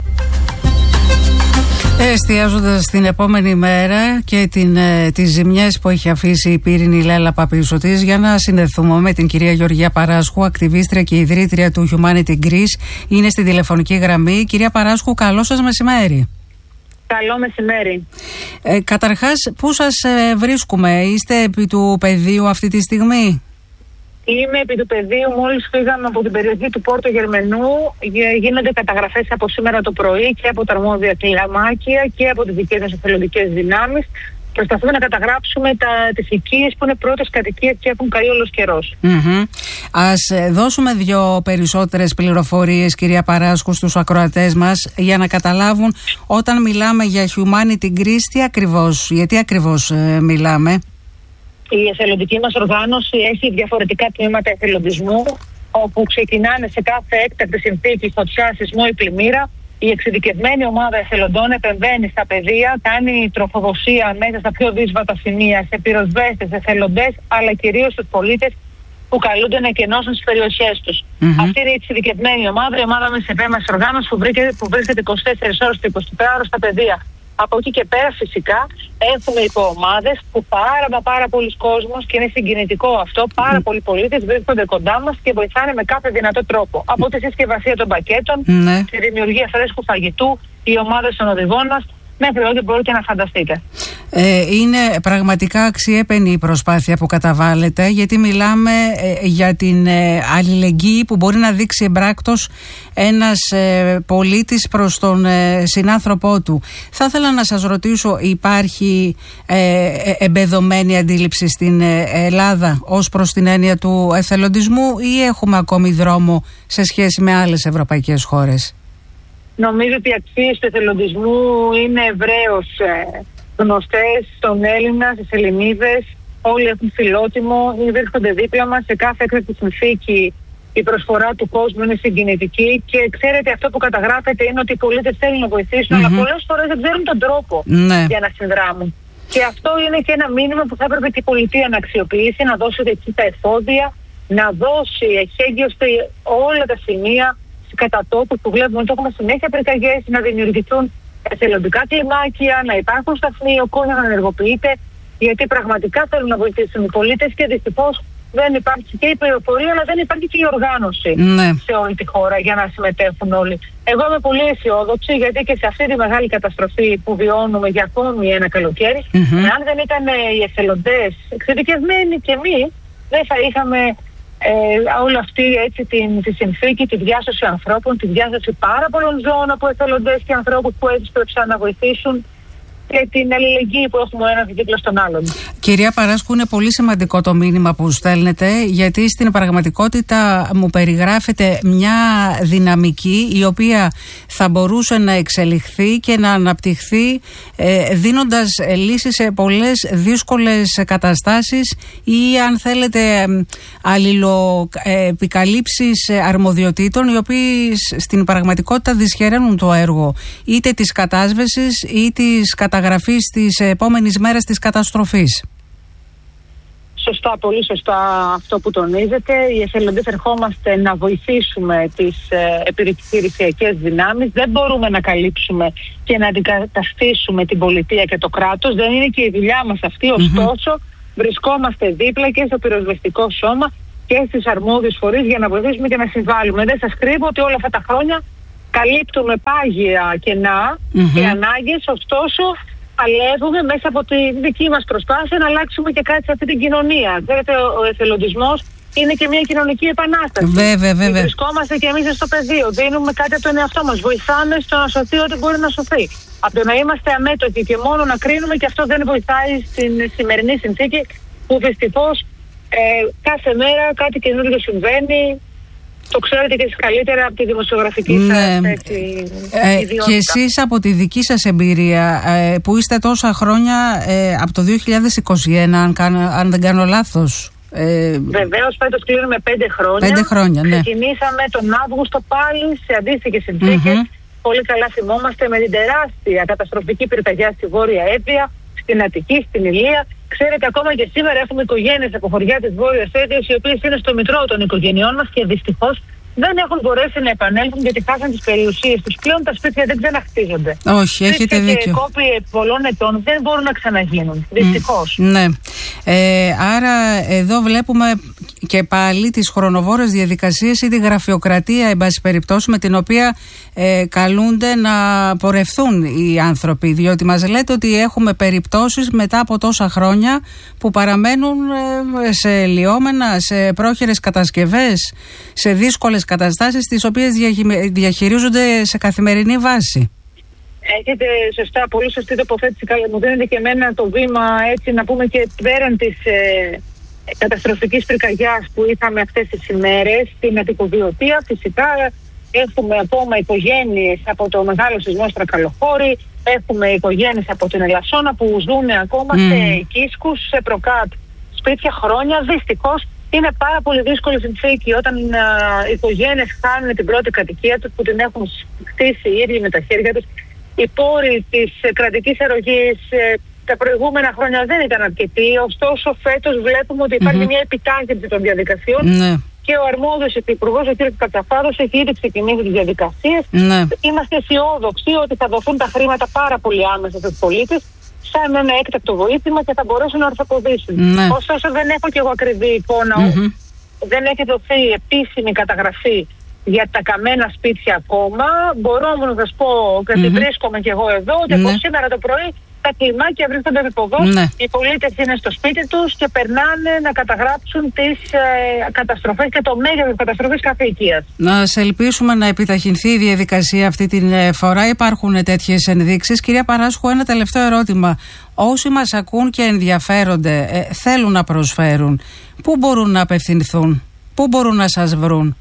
Εστιάζοντας την επόμενη μέρα και την, ε, τις ζημιές που έχει αφήσει η πύρινη λέλαπα πίσω της, για να συνδεθούμε με την κυρία Γεωργία Παράσχου, ακτιβίστρια και ιδρύτρια του Humanity Greece. Είναι στη τηλεφωνική γραμμή. Κυρία Παράσχου, καλό σας μεσημέρι. Καλό μεσημέρι. Ε, καταρχάς, πού σας ε, βρίσκουμε, είστε επί του πεδίου αυτή τη στιγμή? Είμαι επί του πεδίου, μόλις φύγαμε από την περιοχή του Πόρτο Γερμενού. Γίνονται καταγραφές από σήμερα το πρωί και από τα αρμόδια κλιμάκια και από τις δικές μας εθελοντικές δυνάμεις. Προσπαθούμε να καταγράψουμε τα, τις οικίες που είναι πρώτες κατοικίες και έχουν καεί όλος καιρός. Mm-hmm. Ας δώσουμε δύο περισσότερες πληροφορίες, κυρία Παράσχου, στους ακροατές μας, για να καταλάβουν όταν μιλάμε για Humanity Greece, τι ακριβώς, γιατί ακριβώς ε, μιλάμε. Η εθελοντική μας οργάνωση έχει διαφορετικά τμήματα εθελοντισμού, όπου ξεκινάνε σε κάθε έκτακτη συνθήκη, φωτιά, σεισμό ή πλημμύρα. Η εξειδικευμένη ομάδα εθελοντών επεμβαίνει στα πεδία, κάνει τροφοδοσία μέσα στα πιο δύσβατα σημεία, σε πυροσβέστες, εθελοντές, αλλά κυρίως στους πολίτες που καλούνται να εκενώσουν τις περιοχές τους. Mm-hmm. Αυτή είναι η εξειδικευμένη ομάδα, η ομάδα μας επέμβαση οργάνωση που βρίσκεται, που βρίσκεται είκοσι τέσσερις ώρες το εικοσιτετράωρο στα πεδία. Από εκεί και πέρα φυσικά έχουμε υποομάδες που πάρα μα πάρα πολλοί κόσμος, και είναι συγκινητικό αυτό, πάρα mm. πολλοί πολίτες βρίσκονται κοντά μας και βοηθάνε με κάθε δυνατό τρόπο. Από τη συσκευασία των πακέτων, mm. τη δημιουργία φρέσκου φαγητού, οι ομάδες των οδηγών μας, μέχρι ό,τι μπορείτε να φανταστείτε. Ε, είναι πραγματικά αξιέπαινη η προσπάθεια που καταβάλλεται, γιατί μιλάμε ε, για την ε, αλληλεγγύη που μπορεί να δείξει εμπράκτος ένας ε, πολίτης προς τον ε, συνάνθρωπό του. Θα ήθελα να σας ρωτήσω, υπάρχει ε, εμπεδωμένη αντίληψη στην ε, Ελλάδα ως προς την έννοια του εθελοντισμού, ή έχουμε ακόμη δρόμο σε σχέση με άλλες ευρωπαϊκές χώρες? Νομίζω ότι οι αξίες του εθελοντισμού είναι ευρέως ε, γνωστές στον Έλληνα, στις Ελληνίδες. Όλοι έχουν φιλότιμο, βρίσκονται δίπλα μας σε κάθε έκτακτη συνθήκη. Η προσφορά του κόσμου είναι συγκινητική, και ξέρετε, αυτό που καταγράφεται είναι ότι οι πολίτες θέλουν να βοηθήσουν, mm-hmm. αλλά πολλές φορές δεν ξέρουν τον τρόπο mm-hmm. για να συνδράμουν. Και αυτό είναι και ένα μήνυμα που θα έπρεπε και η πολιτεία να αξιοποιήσει, να δώσει εκεί τα εφόδια, να δώσει εχέγγυος όλα τα σημεία κατά τόπου που βλέπουμε ότι έχουμε συνέχεια πυρκαγιές, να δημιουργηθούν εθελοντικά κλιμάκια, να υπάρχουν σταθμοί, ο κόσμος να ενεργοποιείται, γιατί πραγματικά θέλουν να βοηθήσουν οι πολίτες και δυστυχώς δεν υπάρχει και η πληροφορία, αλλά δεν υπάρχει και η οργάνωση ναι. σε όλη τη χώρα για να συμμετέχουν όλοι. Εγώ είμαι πολύ αισιόδοξη, γιατί και σε αυτή τη μεγάλη καταστροφή που βιώνουμε για ακόμη ένα καλοκαίρι, mm-hmm. αν δεν ήταν οι εθελοντές εξειδικευμένοι και εμείς, δεν θα είχαμε ε, όλη αυτή έτσι, την, τη συνθήκη, τη διάσωση ανθρώπων, τη διάσωση πάρα πολλών ζώων από εθελοντές και ανθρώπους που έσπευσαν να βοηθήσουν, και την αλληλεγγύη που έχουμε ο ένας δίπλα στον άλλον. Κυρία Παράσκου, είναι πολύ σημαντικό το μήνυμα που στέλνετε, γιατί στην πραγματικότητα μου περιγράφεται μια δυναμική η οποία θα μπορούσε να εξελιχθεί και να αναπτυχθεί ε, δίνοντας λύσεις σε πολλές δύσκολες καταστάσεις ή, αν θέλετε, αλληλοεπικαλύψεις αρμοδιοτήτων, οι οποίοι στην πραγματικότητα δυσχεραίνουν το έργο είτε της κατάσβεσης ή της καταγραφής γραφής της επόμενης μέρας της καταστροφής. Σωστά, πολύ σωστά αυτό που τονίζετε. Οι εθελοντές ερχόμαστε να βοηθήσουμε τις ε, επιχειρησιακές δυνάμεις. Δεν μπορούμε να καλύψουμε και να αντικαταστήσουμε την πολιτεία και το κράτος. Δεν είναι και η δουλειά μας αυτή. Ωστόσο, mm-hmm. βρισκόμαστε δίπλα και στο πυροσβεστικό σώμα και στις αρμόδιες φορείς για να βοηθήσουμε και να συμβάλλουμε. Δεν σας κρύβω ότι όλα αυτά τα χρόνια καλύπτουμε πάγια κενά mm-hmm. και ανάγκες, ωστόσο παλεύουμε μέσα από τη δική μας προσπάθεια να αλλάξουμε και κάτι σε αυτή την κοινωνία. Ξέρετε, ο εθελοντισμός είναι και μια κοινωνική επανάσταση. Βέβαια, βέβαια. Βρισκόμαστε και εμείς στο πεδίο, δίνουμε κάτι από τον εαυτό μας, βοηθάμε στο να σωθεί ό,τι μπορεί να σωθεί. Από το να είμαστε αμέτωχοι και μόνο να κρίνουμε, και αυτό δεν βοηθάει στην σημερινή συνθήκη που δυστυχώς ε, κάθε μέρα κάτι καινούργιο συμβαίνει. Το ξέρετε και εσείς καλύτερα από τη δημοσιογραφική ναι. σας έτσι, ε, ιδιότητα. Και εσείς από τη δική σας εμπειρία ε, που είστε τόσα χρόνια, ε, από το δύο χιλιάδες είκοσι ένα, αν, κάνω, αν δεν κάνω λάθος. Ε, Βεβαίως, φέτος κλείνουμε πέντε χρόνια. Πέντε χρόνια, ναι. Ξεκινήσαμε τον Αύγουστο πάλι σε αντίστοιχες συνθήκες. Mm-hmm. Πολύ καλά θυμόμαστε με την τεράστια καταστροφική πυρκαγιά στη Βόρεια Εύβοια, στην Αττική, στην Ηλία. Ξέρετε, ακόμα και σήμερα έχουμε οικογένειες από χωριά της Βόρειας Εύβοιας, οι οποίες είναι στο μητρό των οικογενειών μας και δυστυχώς δεν έχουν μπορέσει να επανέλθουν γιατί χάσαν τις περιουσίες τους. Πλέον τα σπίτια δεν ξαναχτίζονται. Όχι, έχετε δίκιο. Και κόποι πολλών ετών δεν μπορούν να ξαναγίνουν. Δυστυχώς. Mm, ναι. Ε, άρα εδώ βλέπουμε και πάλι τις χρονοβόρες διαδικασίες ή τη γραφειοκρατία, εν πάση περιπτώσει, με την οποία ε, καλούνται να πορευθούν οι άνθρωποι. Διότι μας λέτε ότι έχουμε περιπτώσεις μετά από τόσα χρόνια που παραμένουν ε, σε λιώμενα, σε πρόχειρες κατασκευές, σε δύσκολες καταστάσεις τις οποίες διαχειρίζονται σε καθημερινή βάση. Έχετε σωστά, πολύ σωστή τοποθέτηση. Μου δίνετε και εμένα το βήμα έτσι να πούμε και πέραν της ε, καταστροφικής πυρκαγιάς που είχαμε αυτές τις ημέρες στην Αττικοβιωτία. Φυσικά έχουμε ακόμα οικογένειες από το μεγάλο σεισμό Στρακαλοχώρη, έχουμε οικογένειες από την Ελασσόνα που ζουν ακόμα mm. σε οικίσκους, σε προκάτ σπίτια χρόνια. Δυστυχώς είναι πάρα πολύ δύσκολη συνθήκη όταν οι οικογένειες χάνουν την πρώτη κατοικία τους που την έχουν χτίσει οι ίδιοι με τα χέρια τους. Οι πόροι της κρατικής αρρωγής ε, τα προηγούμενα χρόνια δεν ήταν αρκετοί, ωστόσο φέτος βλέπουμε ότι υπάρχει mm-hmm. μια επιτάχυνση των διαδικασιών mm-hmm. και ο αρμόδιος υπουργός, ο κ. Κατσαφάρος, έχει ήδη ξεκινήσει τις διαδικασίες. Mm-hmm. Είμαστε αισιόδοξοι ότι θα δοθούν τα χρήματα πάρα πολύ άμεσα στους πολίτες σαν ένα έκτακτο βοήθημα και θα μπορέσουν να ορθοποδήσουν. Ναι. Ωστόσο δεν έχω και εγώ ακριβή εικόνα, mm-hmm. δεν έχει δοθεί επίσημη καταγραφή για τα καμένα σπίτια ακόμα. Μπορώ όμως να σας πω, γιατί mm-hmm. βρίσκομαι και εγώ εδώ, ότι από mm-hmm. σήμερα το πρωί τα κλιμάκια βρίσκονται επιποδό. Ναι. Οι πολίτες είναι στο σπίτι τους και περνάνε να καταγράψουν τις ε, καταστροφές και το μέγεθος της καταστροφής κάθε οικίας. Να σε ελπίσουμε να επιταχυνθεί η διαδικασία αυτή την φορά. Υπάρχουν τέτοιες ενδείξεις. Κυρία Παράσκου, ένα τελευταίο ερώτημα. Όσοι μας ακούν και ενδιαφέρονται, ε, θέλουν να προσφέρουν, πού μπορούν να απευθυνθούν, πού μπορούν να σας βρουν?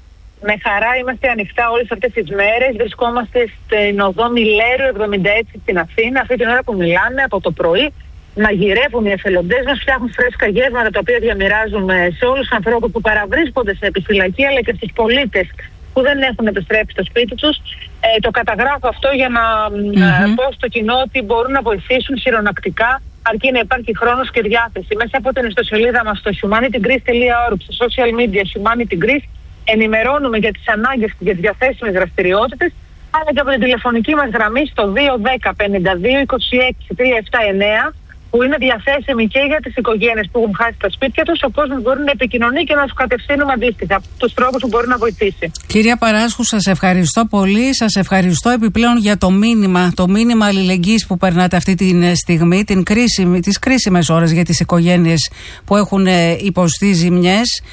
Με χαρά είμαστε ανοιχτά όλες αυτές τις μέρες. Βρισκόμαστε στην οδό Μιλέρου εβδομήντα έξι στην Αθήνα. Αυτή την ώρα που μιλάμε από το πρωί μαγειρεύουν οι εθελοντές μας, φτιάχνουν φρέσκα γεύματα τα οποία διαμοιράζουμε σε όλους τους ανθρώπους που παραβρίσκονται σε επιφυλακή, αλλά και στους πολίτες που δεν έχουν επιστρέψει στο σπίτι τους. Ε, το καταγράφω αυτό για να mm-hmm. πω στο κοινό ότι μπορούν να βοηθήσουν χειρονακτικά αρκεί να υπάρχει χρόνος και διάθεση. Μέσα από την ιστοσελίδα μας στο humanitygreece τελεία org, στο social media humanitygreece, ενημερώνουμε για τις ανάγκες και για τις διαθέσιμες δραστηριότητες, αλλά και από την τηλεφωνική μας γραμμή στο δύο ένα μηδέν πέντε δύο είκοσι έξι τρία επτά εννέα, που είναι διαθέσιμη και για τις οικογένειες που έχουν χάσει τα σπίτια τους. Ο κόσμος μπορεί να επικοινωνεί και να τους κατευθύνουμε αντίστοιχα τους τρόπους που μπορεί να βοηθήσει. Κυρία Παράσχου, σας ευχαριστώ πολύ. Σας ευχαριστώ επιπλέον για το μήνυμα, το μήνυμα αλληλεγγύης που περνάτε αυτή τη στιγμή, την κρίσιμη, τις κρίσιμες ώρες για τις οικογένειες που έχουν υποστεί ζημιές,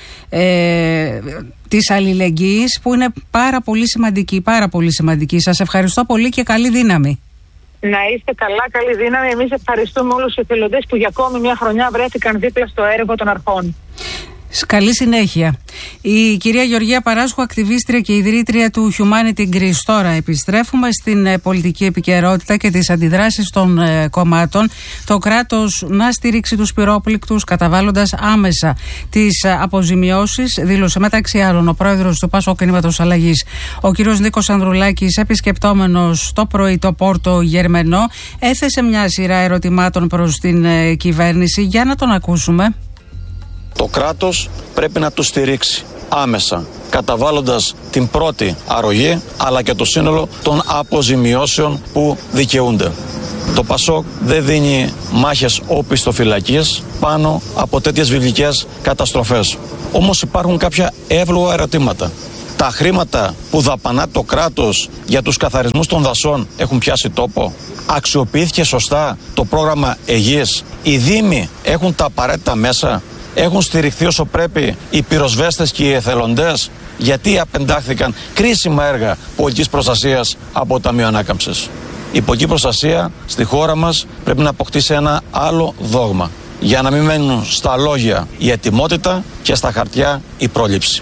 ε, της αλληλεγγύης, που είναι πάρα πολύ σημαντική, πάρα πολύ σημαντική. Σας ευχαριστώ πολύ και καλή δύναμη. Να είστε καλά, καλή δύναμη. Εμείς ευχαριστούμε όλους τους εθελοντές που για ακόμη μια χρονιά βρέθηκαν δίπλα στο έργο των αρχών. Καλή συνέχεια. Η κυρία Γεωργία Παράσχου, ακτιβίστρια και ιδρύτρια του Humanitygreece. Τώρα επιστρέφουμε στην ε, πολιτική επικαιρότητα και τις αντιδράσεις των ε, κομμάτων. Το κράτος να στηρίξει τους πυρόπληκτους καταβάλλοντας άμεσα τις ε, αποζημιώσεις, δήλωσε μεταξύ άλλων ο πρόεδρος του Πασόκ Κινήματος Αλλαγής, ο κύριος Νίκος Ανδρουλάκης, επισκεπτόμενος το πρωί το Πόρτο Γερμενό, έθεσε μια σειρά ερωτημάτων προς την ε, κυβέρνηση. Για να τον ακούσουμε. Το κράτος πρέπει να τους στηρίξει άμεσα, καταβάλλοντας την πρώτη αρρωγή, αλλά και το σύνολο των αποζημιώσεων που δικαιούνται. Το Πασόκ δεν δίνει μάχες οπισθοφυλακής πάνω από τέτοιες βιβλικές καταστροφές. Όμως υπάρχουν κάποια εύλογα ερωτήματα. Τα χρήματα που δαπανά το κράτος για τους καθαρισμούς των δασών έχουν πιάσει τόπο? Αξιοποιήθηκε σωστά το πρόγραμμα Αιγής? Οι δήμοι έχουν τα απαραίτητα μέσα? Έχουν στηριχθεί όσο πρέπει οι πυροσβέστες και οι εθελοντές? Γιατί απεντάχθηκαν κρίσιμα έργα πολιτικής προστασίας από το Ταμείο Ανάκαμψης? Η πολιτική προστασία στη χώρα μας πρέπει να αποκτήσει ένα άλλο δόγμα, για να μην μένουν στα λόγια η ετοιμότητα και στα χαρτιά η πρόληψη.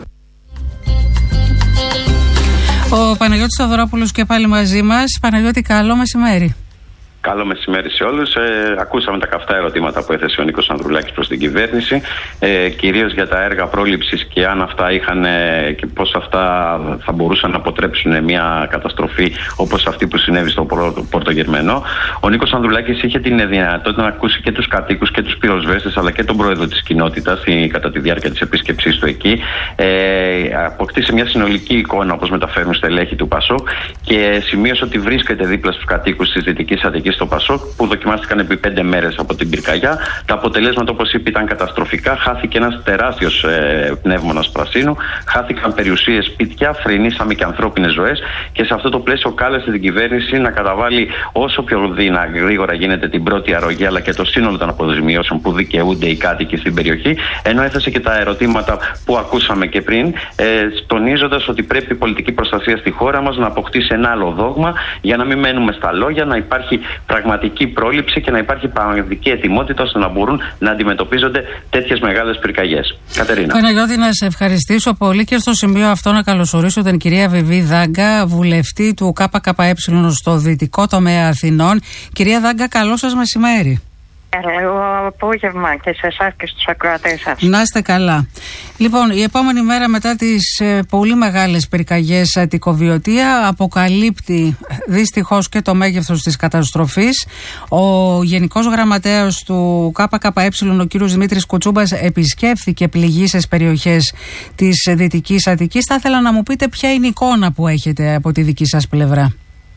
Ο Παναγιώτης Σταυρόπουλος και πάλι μαζί μας. Παναγιώτη, καλό μεσημέρι. Καλό μεσημέρι σε όλους. Ε, ακούσαμε τα καυτά ερωτήματα που έθεσε ο Νίκος Ανδρουλάκης προς την κυβέρνηση, ε, κυρίως για τα έργα πρόληψης και αν αυτά είχαν ε, και πώς αυτά θα μπορούσαν να αποτρέψουν μια καταστροφή όπως αυτή που συνέβη στο Πόρτο Γερμενό. Ο Νίκος Ανδρουλάκης είχε την δυνατότητα να ακούσει και τους κατοίκους και τους πυροσβέστες, αλλά και τον πρόεδρο της κοινότητας κατά τη διάρκεια της επίσκεψής του εκεί. Ε, αποκτήσε μια συνολική εικόνα, όπως μεταφέρουν στελέχη του Πασόκ, και σημείωσε ότι βρίσκεται δίπλα στους κατοίκους της Δυτικής Αττικής στο Πασόκ, που δοκιμάστηκαν επί πέντε μέρες από την πυρκαγιά. Τα αποτελέσματα, όπως είπε, ήταν καταστροφικά. Χάθηκε ένας τεράστιος ε, πνεύμονας πρασίνου, χάθηκαν περιουσίες, σπίτια, φρενήσαμε και ανθρώπινες ζωές. Και σε αυτό το πλαίσιο κάλεσε την κυβέρνηση να καταβάλει όσο πιο δύνα, γρήγορα γίνεται την πρώτη αρρωγή, αλλά και το σύνολο των αποζημιώσεων που δικαιούνται οι κάτοικοι στην περιοχή. Ενώ έθεσε και τα ερωτήματα που ακούσαμε και πριν, ε, τονίζοντας ότι πρέπει η πολιτική προστασία στη χώρα μας να αποκτήσει ένα άλλο δόγμα, για να μην μένουμε στα λόγια, να υπάρχει πραγματική πρόληψη και να υπάρχει πραγματική ετοιμότητα ώστε να μπορούν να αντιμετωπίζονται τέτοιες μεγάλες πυρκαγιές. Κατερίνα. Παναγιώτη, να σε ευχαριστήσω πολύ και στο σημείο αυτό να καλωσορίσω την κυρία Βιβί Δάγκα, βουλευτή του ΚΚΕ στο Δυτικό Τομέα Αθηνών. Κυρία Δάγκα, καλό σας μεσημέρι. Καλό απόγευμα και σε εσάς και στους ακροατές σας. Να είστε καλά. Λοιπόν, η επόμενη μέρα μετά τις ε, πολύ μεγάλες πυρκαγιές Αττικοβιωτία αποκαλύπτει δυστυχώς και το μέγεθος της καταστροφής. Ο Γενικός Γραμματέας του ΚΚΕ, ο κύριος Δημήτρης Κουτσούμπας, επισκέφθηκε πληγείσες περιοχές της Δυτικής Αττικής. Θα ήθελα να μου πείτε ποια είναι η εικόνα που έχετε από τη δική σας πλευρά.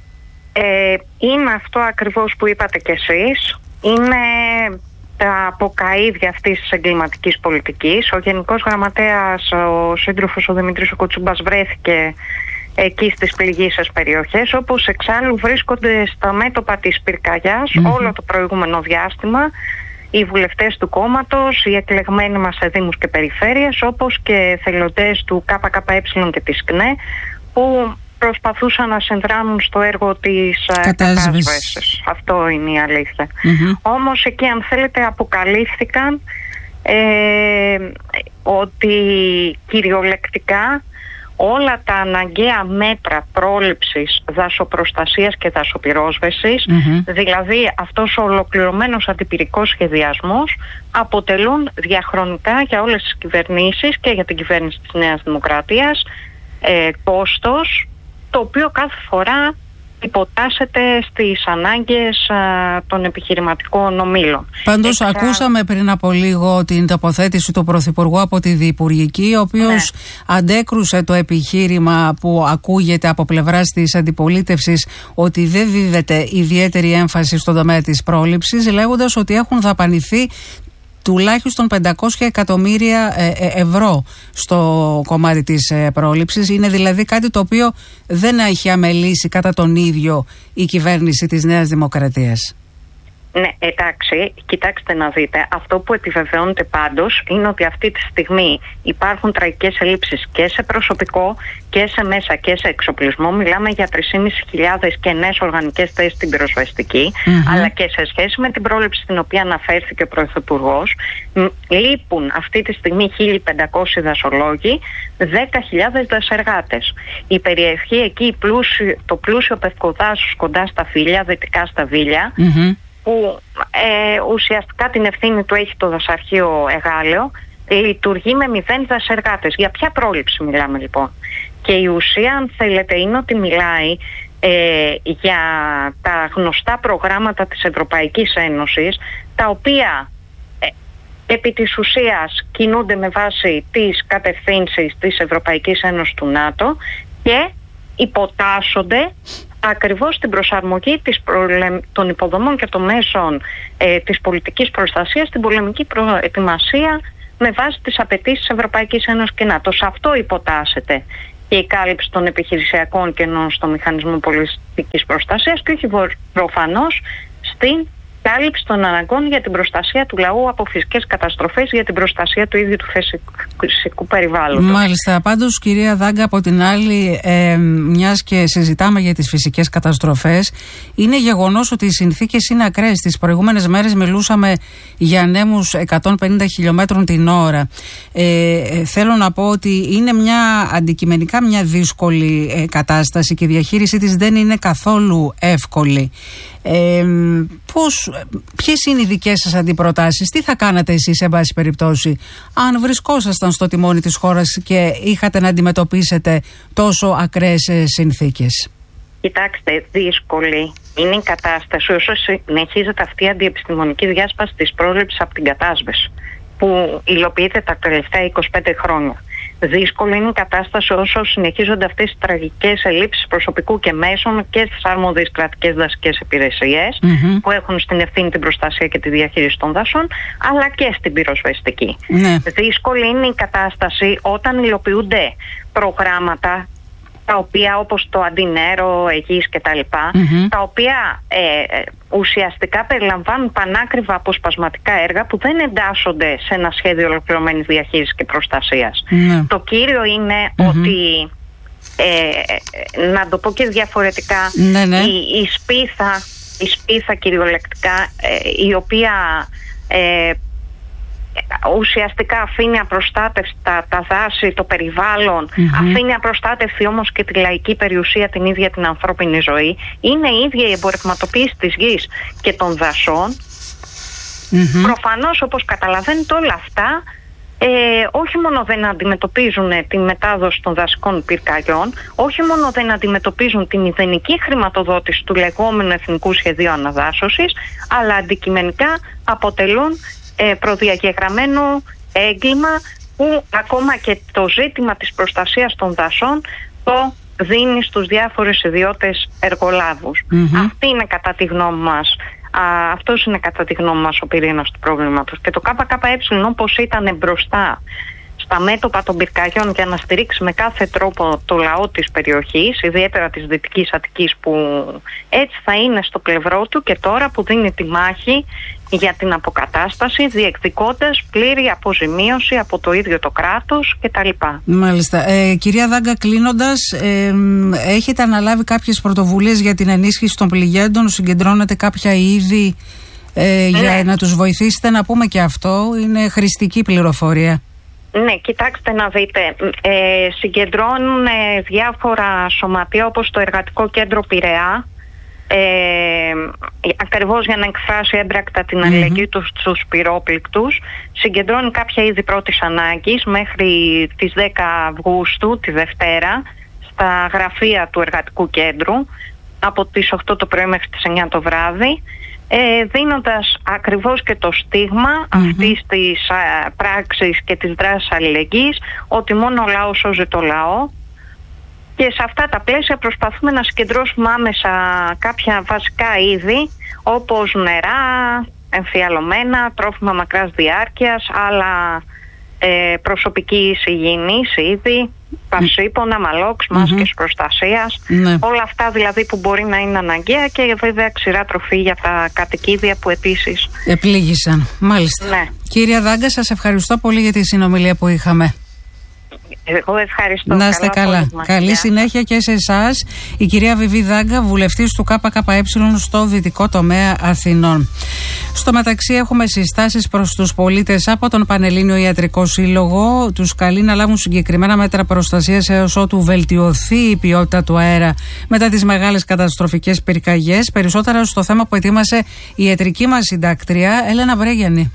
Ε, είναι αυτό ακριβώς που είπατε κι εσείς. Είναι τα αποκαΐδια αυτής της εγκληματικής πολιτικής. Ο Γενικός Γραμματέας, ο σύντροφος ο Δημήτρης Κουτσούμπας, βρέθηκε εκεί στις πληγείσες περιοχές, όπως εξάλλου βρίσκονται στα μέτωπα της πυρκαγιάς mm-hmm. όλο το προηγούμενο διάστημα οι βουλευτές του κόμματος, οι εκλεγμένοι μας σε δήμους και περιφέρειες, όπως και θελοντές του ΚΚΕ και της ΚΝΕ, που προσπαθούσαν να συνδράμουν στο έργο της κατάσβεσης. Αυτό είναι η αλήθεια. Mm-hmm. Όμως εκεί, αν θέλετε, αποκαλύφθηκαν ε, ότι κυριολεκτικά όλα τα αναγκαία μέτρα πρόληψης, δασοπροστασίας και δασοπυρόσβεσης, mm-hmm. δηλαδή αυτός ο ολοκληρωμένος αντιπυρικός σχεδιασμός, αποτελούν διαχρονικά για όλες τις κυβερνήσεις και για την κυβέρνηση της Νέας Δημοκρατίας ε, κόστος, το οποίο κάθε φορά υποτάσσεται στις ανάγκες α, των επιχειρηματικών ομίλων. Πάντως Εξα... ακούσαμε πριν από λίγο την τοποθέτηση του Πρωθυπουργού από τη Διυπουργική, ο οποίος ναι. αντέκρουσε το επιχείρημα που ακούγεται από πλευράς της αντιπολίτευσης ότι δεν δίδεται ιδιαίτερη έμφαση στον τομέα της πρόληψης, λέγοντας ότι έχουν δαπανηθεί τουλάχιστον πεντακόσια εκατομμύρια ευρώ στο κομμάτι της πρόληψης. Είναι δηλαδή κάτι το οποίο δεν έχει αμελήσει κατά τον ίδιο η κυβέρνηση της Νέας Δημοκρατίας. Ναι, εντάξει, κοιτάξτε να δείτε. Αυτό που επιβεβαιώνεται πάντως είναι ότι αυτή τη στιγμή υπάρχουν τραγικές ελλείψεις και σε προσωπικό και σε μέσα και σε εξοπλισμό. Μιλάμε για τρεις χιλιάδες πεντακόσιες κενές οργανικές θέσεις στην πυροσβεστική, mm-hmm. αλλά και σε σχέση με την πρόληψη στην οποία αναφέρθηκε ο Πρωθυπουργός, λείπουν αυτή τη στιγμή χίλια πεντακόσιοι δασολόγοι, δέκα χιλιάδες δασεργάτες. Η περιοχή εκεί, το πλούσιο πευκοδάσος κοντά στα Βίλια, δυτικά στα Βίλια, mm-hmm. που ε, ουσιαστικά την ευθύνη του έχει το δασαρχείο Εγάλεο, λειτουργεί με μηδέν δασεργάτες. Για ποια πρόληψη μιλάμε λοιπόν? Και η ουσία, αν θέλετε, είναι ότι μιλάει ε, για τα γνωστά προγράμματα της Ευρωπαϊκής Ένωσης, τα οποία ε, επί της ουσίας κινούνται με βάση τις κατευθύνσεις της Ευρωπαϊκής Ένωσης του ΝΑΤΟ και υποτάσσονται ακριβώς στην προσαρμογή της προλεμ... των υποδομών και των μέσων ε, της πολιτικής προστασίας στην πολεμική προετοιμασία με βάση τις απαιτήσεις της Ευρωπαϊκής Ένωσης και ΝΑΤΟ. Σε αυτό υποτάσσεται και η κάλυψη των επιχειρησιακών κενών στο μηχανισμό πολιτικής προστασίας και όχι προφανώς στην κάλυψη των αναγκών για την προστασία του λαού από φυσικές καταστροφές, για την προστασία του ίδιου του φυσικού περιβάλλοντος. Μάλιστα. Πάντως, κυρία Δάγκα, από την άλλη, ε, μιας και συζητάμε για τις φυσικές καταστροφές, είναι γεγονός ότι οι συνθήκες είναι ακραίες. Τις προηγούμενες μέρες μιλούσαμε για ανέμους εκατόν πενήντα χιλιόμετρων την ώρα. Ε, θέλω να πω ότι είναι μια αντικειμενικά μια δύσκολη ε, κατάσταση και η διαχείρισή της δεν είναι καθόλου εύκολη. Ε, πώς, ποιες είναι οι δικές σας αντιπροτάσεις, τι θα κάνατε εσείς σε βάση περιπτώσει αν βρισκόσασταν στο τιμόνι της χώρας και είχατε να αντιμετωπίσετε τόσο ακραίες συνθήκες? Κοιτάξτε, δύσκολη είναι η κατάσταση όσο συνεχίζεται αυτή η αντιεπιστημονική διάσπαση της πρόληψης από την κατάσβεση που υλοποιείται τα τελευταία είκοσι πέντε χρόνια. Δύσκολη είναι η κατάσταση όσο συνεχίζονται αυτές οι τραγικές ελλείψεις προσωπικού και μέσων και στις αρμόδιες κρατικές δασικές υπηρεσίες mm-hmm. που έχουν στην ευθύνη την προστασία και τη διαχείριση των δασών, αλλά και στην πυροσβεστική. Mm-hmm. Δύσκολη είναι η κατάσταση όταν υλοποιούνται προγράμματα τα οποία όπως το Αντινέρο, Αιγής και τα λοιπά, mm-hmm. τα οποία ε, ουσιαστικά περιλαμβάνουν πανάκριβα αποσπασματικά έργα που δεν εντάσσονται σε ένα σχέδιο ολοκληρωμένης διαχείρισης και προστασίας. Mm-hmm. Το κύριο είναι mm-hmm. ότι, ε, να το πω και διαφορετικά, mm-hmm. η, η σπίθα, η σπίθα κυριολεκτικά, ε, η οποία... Ε, ουσιαστικά αφήνει απροστάτευστα τα δάση, το περιβάλλον, mm-hmm. αφήνει απροστάτευτη όμως και τη λαϊκή περιουσία, την ίδια την ανθρώπινη ζωή. Είναι η ίδια η εμπορευματοποίηση της γης και των δασών. Mm-hmm. Προφανώς, όπως καταλαβαίνετε, όλα αυτά ε, όχι μόνο δεν αντιμετωπίζουν τη μετάδοση των δασικών πυρκαγιών, όχι μόνο δεν αντιμετωπίζουν τη μηδενική χρηματοδότηση του λεγόμενου Εθνικού Σχεδίου Αναδάσωσης, αλλά αντικειμενικά αποτελούν προδιαγεγραμμένο έγκλημα που ακόμα και το ζήτημα της προστασίας των δασών το δίνει στους διάφορους ιδιώτες εργολάβους. Mm-hmm. Αυτή είναι κατά τη γνώμη μας, α, αυτός είναι κατά τη γνώμη μας ο πυρήνας του προβλήματος. Και το ΚΚΕ, όπως ήταν μπροστά στα μέτωπα των πυρκαγιών για να στηρίξει με κάθε τρόπο το λαό της περιοχής, ιδιαίτερα της Δυτικής Αττικής, που έτσι θα είναι στο πλευρό του και τώρα που δίνει τη μάχη για την αποκατάσταση, διεκδικώντας πλήρη αποζημίωση από το ίδιο το κράτος κτλ. Μάλιστα. Ε, κυρία Δάγκα, κλείνοντας, ε, έχετε αναλάβει κάποιες πρωτοβουλίες για την ενίσχυση των πληγέντων, συγκεντρώνετε κάποια είδη ε, για ναι. να τους βοηθήσετε? Να πούμε και αυτό, είναι χρηστική πληροφορία. Ναι, κοιτάξτε να δείτε, ε, συγκεντρώνουν ε, διάφορα σωματεία όπως το Εργατικό Κέντρο Πειραιά, ε, ακριβώς για να εκφράσει έμπρακτα την αλληλεγγύη mm-hmm. τους στους πυρόπληκτους. Συγκεντρώνει κάποια είδη πρώτης ανάγκης μέχρι τις δέκα Αυγούστου, τη Δευτέρα, στα γραφεία του Εργατικού Κέντρου. από τις οκτώ το πρωί μέχρι τις εννιά το βράδυ, ε, δίνοντας ακριβώς και το στίγμα mm-hmm. αυτής της α, πράξης και της δράσης αλληλεγγύης, ότι μόνο ο λαός σώζει το λαό. Και σε αυτά τα πλαίσια προσπαθούμε να συγκεντρώσουμε άμεσα κάποια βασικά είδη, όπως νερά, εμφιαλωμένα, τρόφιμα μακράς διάρκειας, άλλα ε, προσωπικής υγιεινής είδη, παυσίπονα, μαλόξ, μάσκες mm-hmm. προστασίας, ναι. όλα αυτά δηλαδή που μπορεί να είναι αναγκαία, και βέβαια ξηρά τροφή για τα κατοικίδια που επίσης επλήγησαν. Μάλιστα. Ναι. Κύριε Δάγκα, σας ευχαριστώ πολύ για τη συνομιλία που είχαμε. Εγώ ευχαριστώ. Να είστε καλά. καλά. Καλή συνέχεια και σε εσάς. Η κυρία Βιβί Δάγκα, βουλευτής του ΚΚΕ στο Δυτικό Τομέα Αθηνών. Στο μεταξύ, έχουμε συστάσεις προς τους πολίτες από τον Πανελλήνιο Ιατρικό Σύλλογο. Τους καλεί να λάβουν συγκεκριμένα μέτρα προστασίας έως ότου βελτιωθεί η ποιότητα του αέρα μετά τις μεγάλες καταστροφικές πυρκαγιές. Περισσότερα στο θέμα που ετοίμασε η ιατρική μας συντάκτρια Έλενα Βρέγιανη.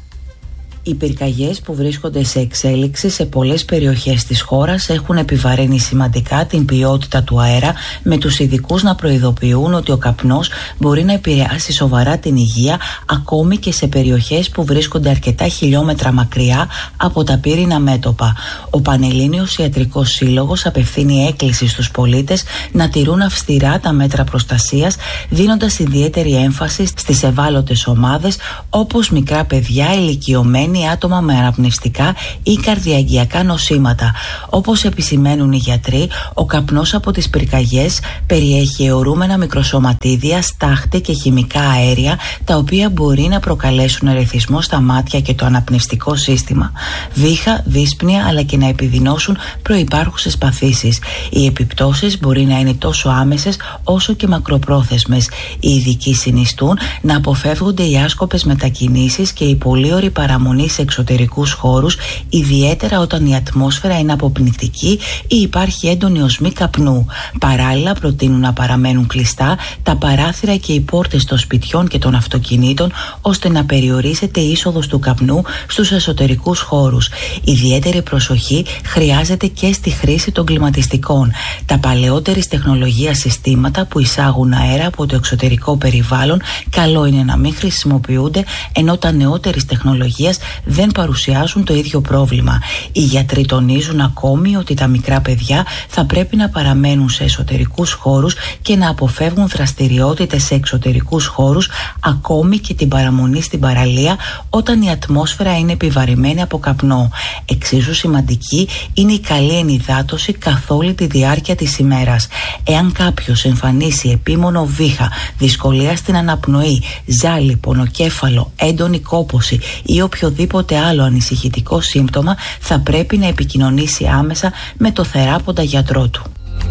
Οι πυρκαγιές που βρίσκονται σε εξέλιξη σε πολλές περιοχές της χώρας έχουν επιβαρύνει σημαντικά την ποιότητα του αέρα, με τους ειδικούς να προειδοποιούν ότι ο καπνός μπορεί να επηρεάσει σοβαρά την υγεία, ακόμη και σε περιοχές που βρίσκονται αρκετά χιλιόμετρα μακριά από τα πύρινα μέτωπα. Ο Πανελλήνιος Ιατρικός Σύλλογος απευθύνει έκκληση στους πολίτες να τηρούν αυστηρά τα μέτρα προστασίας, δίνοντας ιδιαίτερη έμφαση στις ευάλωτες ομάδες, όπως μικρά παιδιά, ηλικιωμένοι, άτομα με αναπνευστικά ή καρδιαγγειακά νοσήματα. Όπως επισημαίνουν οι γιατροί, ο καπνός από τις πυρκαγιές περιέχει αιωρούμενα μικροσωματίδια, στάχτη και χημικά αέρια, τα οποία μπορεί να προκαλέσουν ερεθισμό στα μάτια και το αναπνευστικό σύστημα, βήχα, δύσπνοια, αλλά και να επιδεινώσουν προϋπάρχουσες παθήσεις. Οι επιπτώσεις μπορεί να είναι τόσο άμεσες όσο και μακροπρόθεσμες. Οι ειδικοί συνιστούν να αποφεύγονται οι άσκοπες μετακινήσεις και η πολύωρη παραμονή σε εξωτερικούς χώρους, ιδιαίτερα όταν η ατμόσφαιρα είναι αποπνικτική ή υπάρχει έντονη οσμή καπνού. Παράλληλα, προτείνουν να παραμένουν κλειστά τα παράθυρα και οι πόρτες των σπιτιών και των αυτοκινήτων, ώστε να περιορίζεται η είσοδος του καπνού στους εσωτερικούς χώρους. Ιδιαίτερη προσοχή χρειάζεται και στη χρήση των κλιματιστικών. Τα παλαιότερης τεχνολογίας συστήματα που εισάγουν αέρα από το εξωτερικό περιβάλλον καλό είναι να μην χρησιμοποιούνται, ενώ τα νεότερης τεχνολογίας δεν παρουσιάζουν το ίδιο πρόβλημα. Οι γιατροί τονίζουν ακόμη ότι τα μικρά παιδιά θα πρέπει να παραμένουν σε εσωτερικούς χώρους και να αποφεύγουν δραστηριότητες σε εξωτερικούς χώρους, ακόμη και την παραμονή στην παραλία όταν η ατμόσφαιρα είναι επιβαρημένη από καπνό. Εξίσου σημαντική είναι η καλή ενυδάτωση καθ' όλη τη διάρκεια της ημέρας. Εάν κάποιος εμφανίσει επίμονο βήχα, δυσκολία στην αναπνοή, ζάλι, πονοκέφαλο, έντονη κόπωση ή οποιοδήποτε άλλο ανησυχητικό σύμπτωμα, θα πρέπει να επικοινωνήσει άμεσα με το θεράποντα γιατρό του.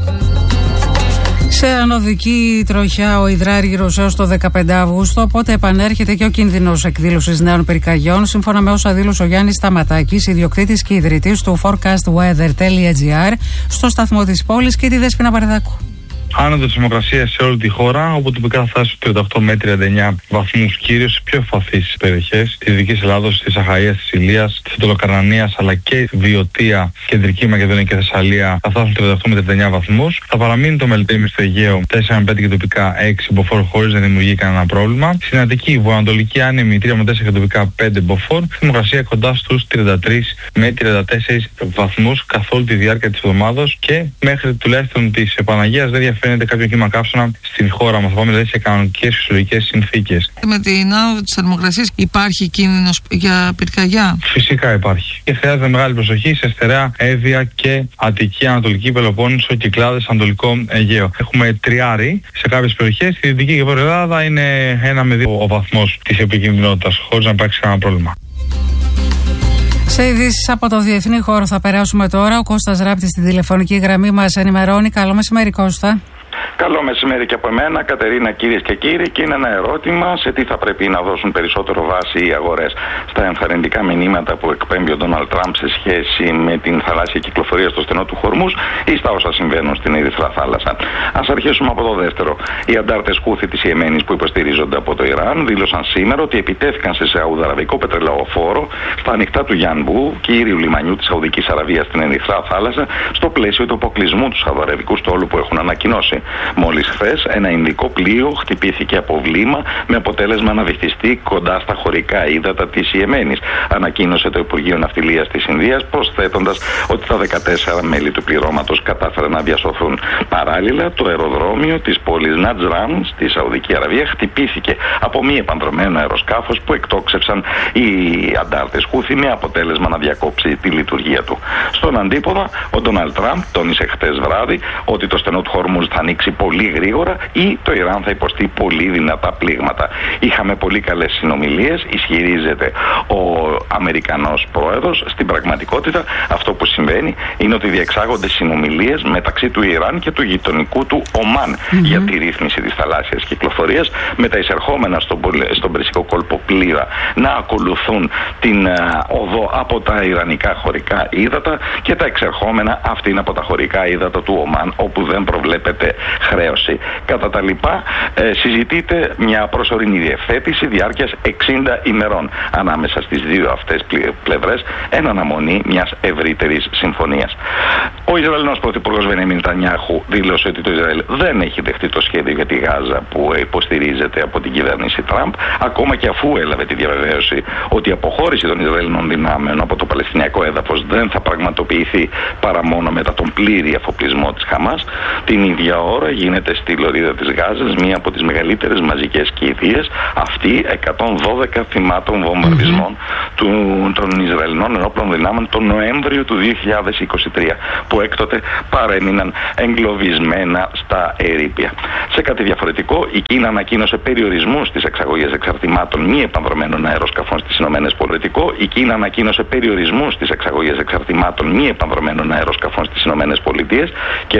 Σε ανωδική τροχιά ο υδράργυρος έως το δεκαπέντε Αυγούστου, οπότε επανέρχεται και ο κίνδυνος εκδήλωσης νέων πυρκαγιών, σύμφωνα με όσα δήλωσε ο Γιάννης Σταματάκης, ιδιοκτήτης και ιδρυτής του forecastweather τελεία gr, στο σταθμό της πόλης, και τη Δέσποινα Παρεδάκου. Άνοδο της θερμοκρασίας σε όλη τη χώρα, όπου τοπικά θα φτάσει στους τριάντα οκτώ με τριάντα εννιά βαθμούς, κυρίως σε πιο ευπαθείς περιοχές της Δυτικής Ελλάδος, της Αχαΐας, της Ηλίας, της Αττολοκαρνανίας, αλλά και Βιωτία, Κεντρική Μακεδονία και Θεσσαλία θα φτάσουν τριάντα οκτώ με τριάντα εννιά βαθμούς. Θα παραμείνει το Μελτέμι στο Αιγαίο τέσσερα με πέντε και τοπικά έξι μποφόρ, χωρίς να δημιουργεί κανένα πρόβλημα. Στην Αττική, Βορειοανατολική άνεμη τρία με τέσσερα και τοπικά πέντε μποφόρ. Θερμοκρασία κοντά στους τριάντα τρία με τριάντα τέσσερα βαθμούς καθ' όλη τη διάρκεια της εβδομάδας, και μέχρι τουλάχιστον της Παναγίας δεν διαφέρει φαίνεται κάποιο κύμα καύσωνα στην χώρα μας. Θα πάμε δηλαδή σε κανονικές φυσιολογικές συνθήκες. Με την άνοδο της θερμοκρασίας υπάρχει κίνδυνος για πυρκαγιά? Φυσικά υπάρχει. Και χρειάζεται μεγάλη προσοχή σε Στερεά, Εύβοια και Αττική, Ανατολική Πελοπόννησο, Κυκλάδες, Ανατολικό Αιγαίο. Έχουμε τριάρι σε κάποιες περιοχές. Στη Δυτική και Βόρεια Ελλάδα είναι ένα με δύο ο βαθμός της επικινδυνότητας, χωρίς να υπάρξει κανένα πρόβλημα. Σε ειδήσεις από το διεθνή χώρο θα περάσουμε τώρα. Ο Κώστας Ράπτης στη τηλεφωνική γραμμή μας ενημερώνει. Καλό μεσημέρι, Κώστα. Καλό μεσημέρι και από εμένα, Κατερίνα, κυρίες και κύριοι. Και είναι ένα ερώτημα: σε τι θα πρέπει να δώσουν περισσότερο βάση οι αγορές, στα ενθαρρυντικά μηνύματα που εκπέμπει ο Ντόναλντ Τραμπ σε σχέση με την θαλάσσια κυκλοφορία στο στενό του Χορμούζ, ή στα όσα συμβαίνουν στην Ερυθρά Θάλασσα? Ας αρχίσουμε από το δεύτερο. Οι αντάρτες Χούθη της Ιεμένης που υποστηρίζονται από το Ιράν δήλωσαν σήμερα ότι επιτέθηκαν σε σαουδαραβικό πετρελαιοφόρο στα ανοιχτά του Γιάνμπου, κύριου λιμανιού της Σαουδικής Αραβίας στην Ερυθρά Θάλασσα, στο πλαίσιο του αποκλεισμού του σαουδαραβικού στόλου που έχουν ανακοινώσει. Μόλις χθες ένα ινδικό πλοίο χτυπήθηκε από βλήμα με αποτέλεσμα να βυθιστεί κοντά στα χωρικά ύδατα της Ιεμένης, ανακοίνωσε το Υπουργείο Ναυτιλίας της Ινδίας, προσθέτοντας ότι τα δεκατέσσερα μέλη του πληρώματος κατάφεραν να διασωθούν. Παράλληλα, το αεροδρόμιο της πόλης Νατζράν στη Σαουδική Αραβία χτυπήθηκε από μη επανδρωμένο αεροσκάφος που εκτόξευσαν οι αντάρτες Χούθι με αποτέλεσμα να διακόψει τη λειτουργία του. Στον αντίποδα, ο Ντόναλντ Τραμπ τόνισε χτες βράδυ ότι το στενό του Χόρμουζ θα ανοίξει πολύ γρήγορα ή το Ιράν θα υποστεί πολύ δυνατά πλήγματα. Είχαμε πολύ καλές συνομιλίες, ισχυρίζεται ο Αμερικανός πρόεδρος. Στην πραγματικότητα, αυτό που συμβαίνει είναι ότι διεξάγονται συνομιλίες μεταξύ του Ιράν και του γειτονικού του Ομάν mm-hmm. για τη ρύθμιση της θαλάσσιας κυκλοφορίας, με τα εισερχόμενα στον, στον Περσικό κόλπο πλοία να ακολουθούν την uh, οδό από τα ιρανικά χωρικά ύδατα και τα εξερχόμενα αυτήν από τα χωρικά ύδατα του Ομάν, όπου δεν προβλέπεται χρέωση. Κατά τα λοιπά, ε, συζητείται μια προσωρινή διευθέτηση διάρκειας εξήντα ημερών ανάμεσα στις δύο αυτές πλευρές, εν αναμονή μιας ευρύτερης συμφωνίας. Ο Ισραηλινός Πρωθυπουργός Μπενιάμιν Νετανιάχου δήλωσε ότι το Ισραήλ δεν έχει δεχτεί το σχέδιο για τη Γάζα που υποστηρίζεται από την κυβέρνηση Τραμπ, ακόμα και αφού έλαβε τη διαβεβαίωση ότι η αποχώρηση των Ισραηλινών δυνάμεων από το Παλαιστινιακό έδαφος δεν θα πραγματοποιηθεί παρά μόνο μετά τον πλήρη αφοπλισμό της Χαμάς. Την ίδια ώρα γίνεται στη λωρίδα της Γάζας μία από τις μεγαλύτερες μαζικές κηδείες, αυτή εκατόν δώδεκα θυμάτων βομβαρδισμών mm-hmm. του, των Ισραηλινών ενόπλων δυνάμεων τον Νοέμβριο του δύο χιλιάδες είκοσι τρία, που έκτοτε παρέμειναν εγκλωβισμένα στα ερείπια. Σε κάτι διαφορετικό, η Κίνα ανακοίνωσε περιορισμούς στις εξαγωγές εξαρτημάτων μη επανδρωμένων αεροσκαφών στις ΗΠΑ. Η Κίνα ανακοίνωσε περιορισμούς στις εξαγωγές εξαρτημάτων μη επανδρωμένων αεροσκαφών στις ΗΠΑ και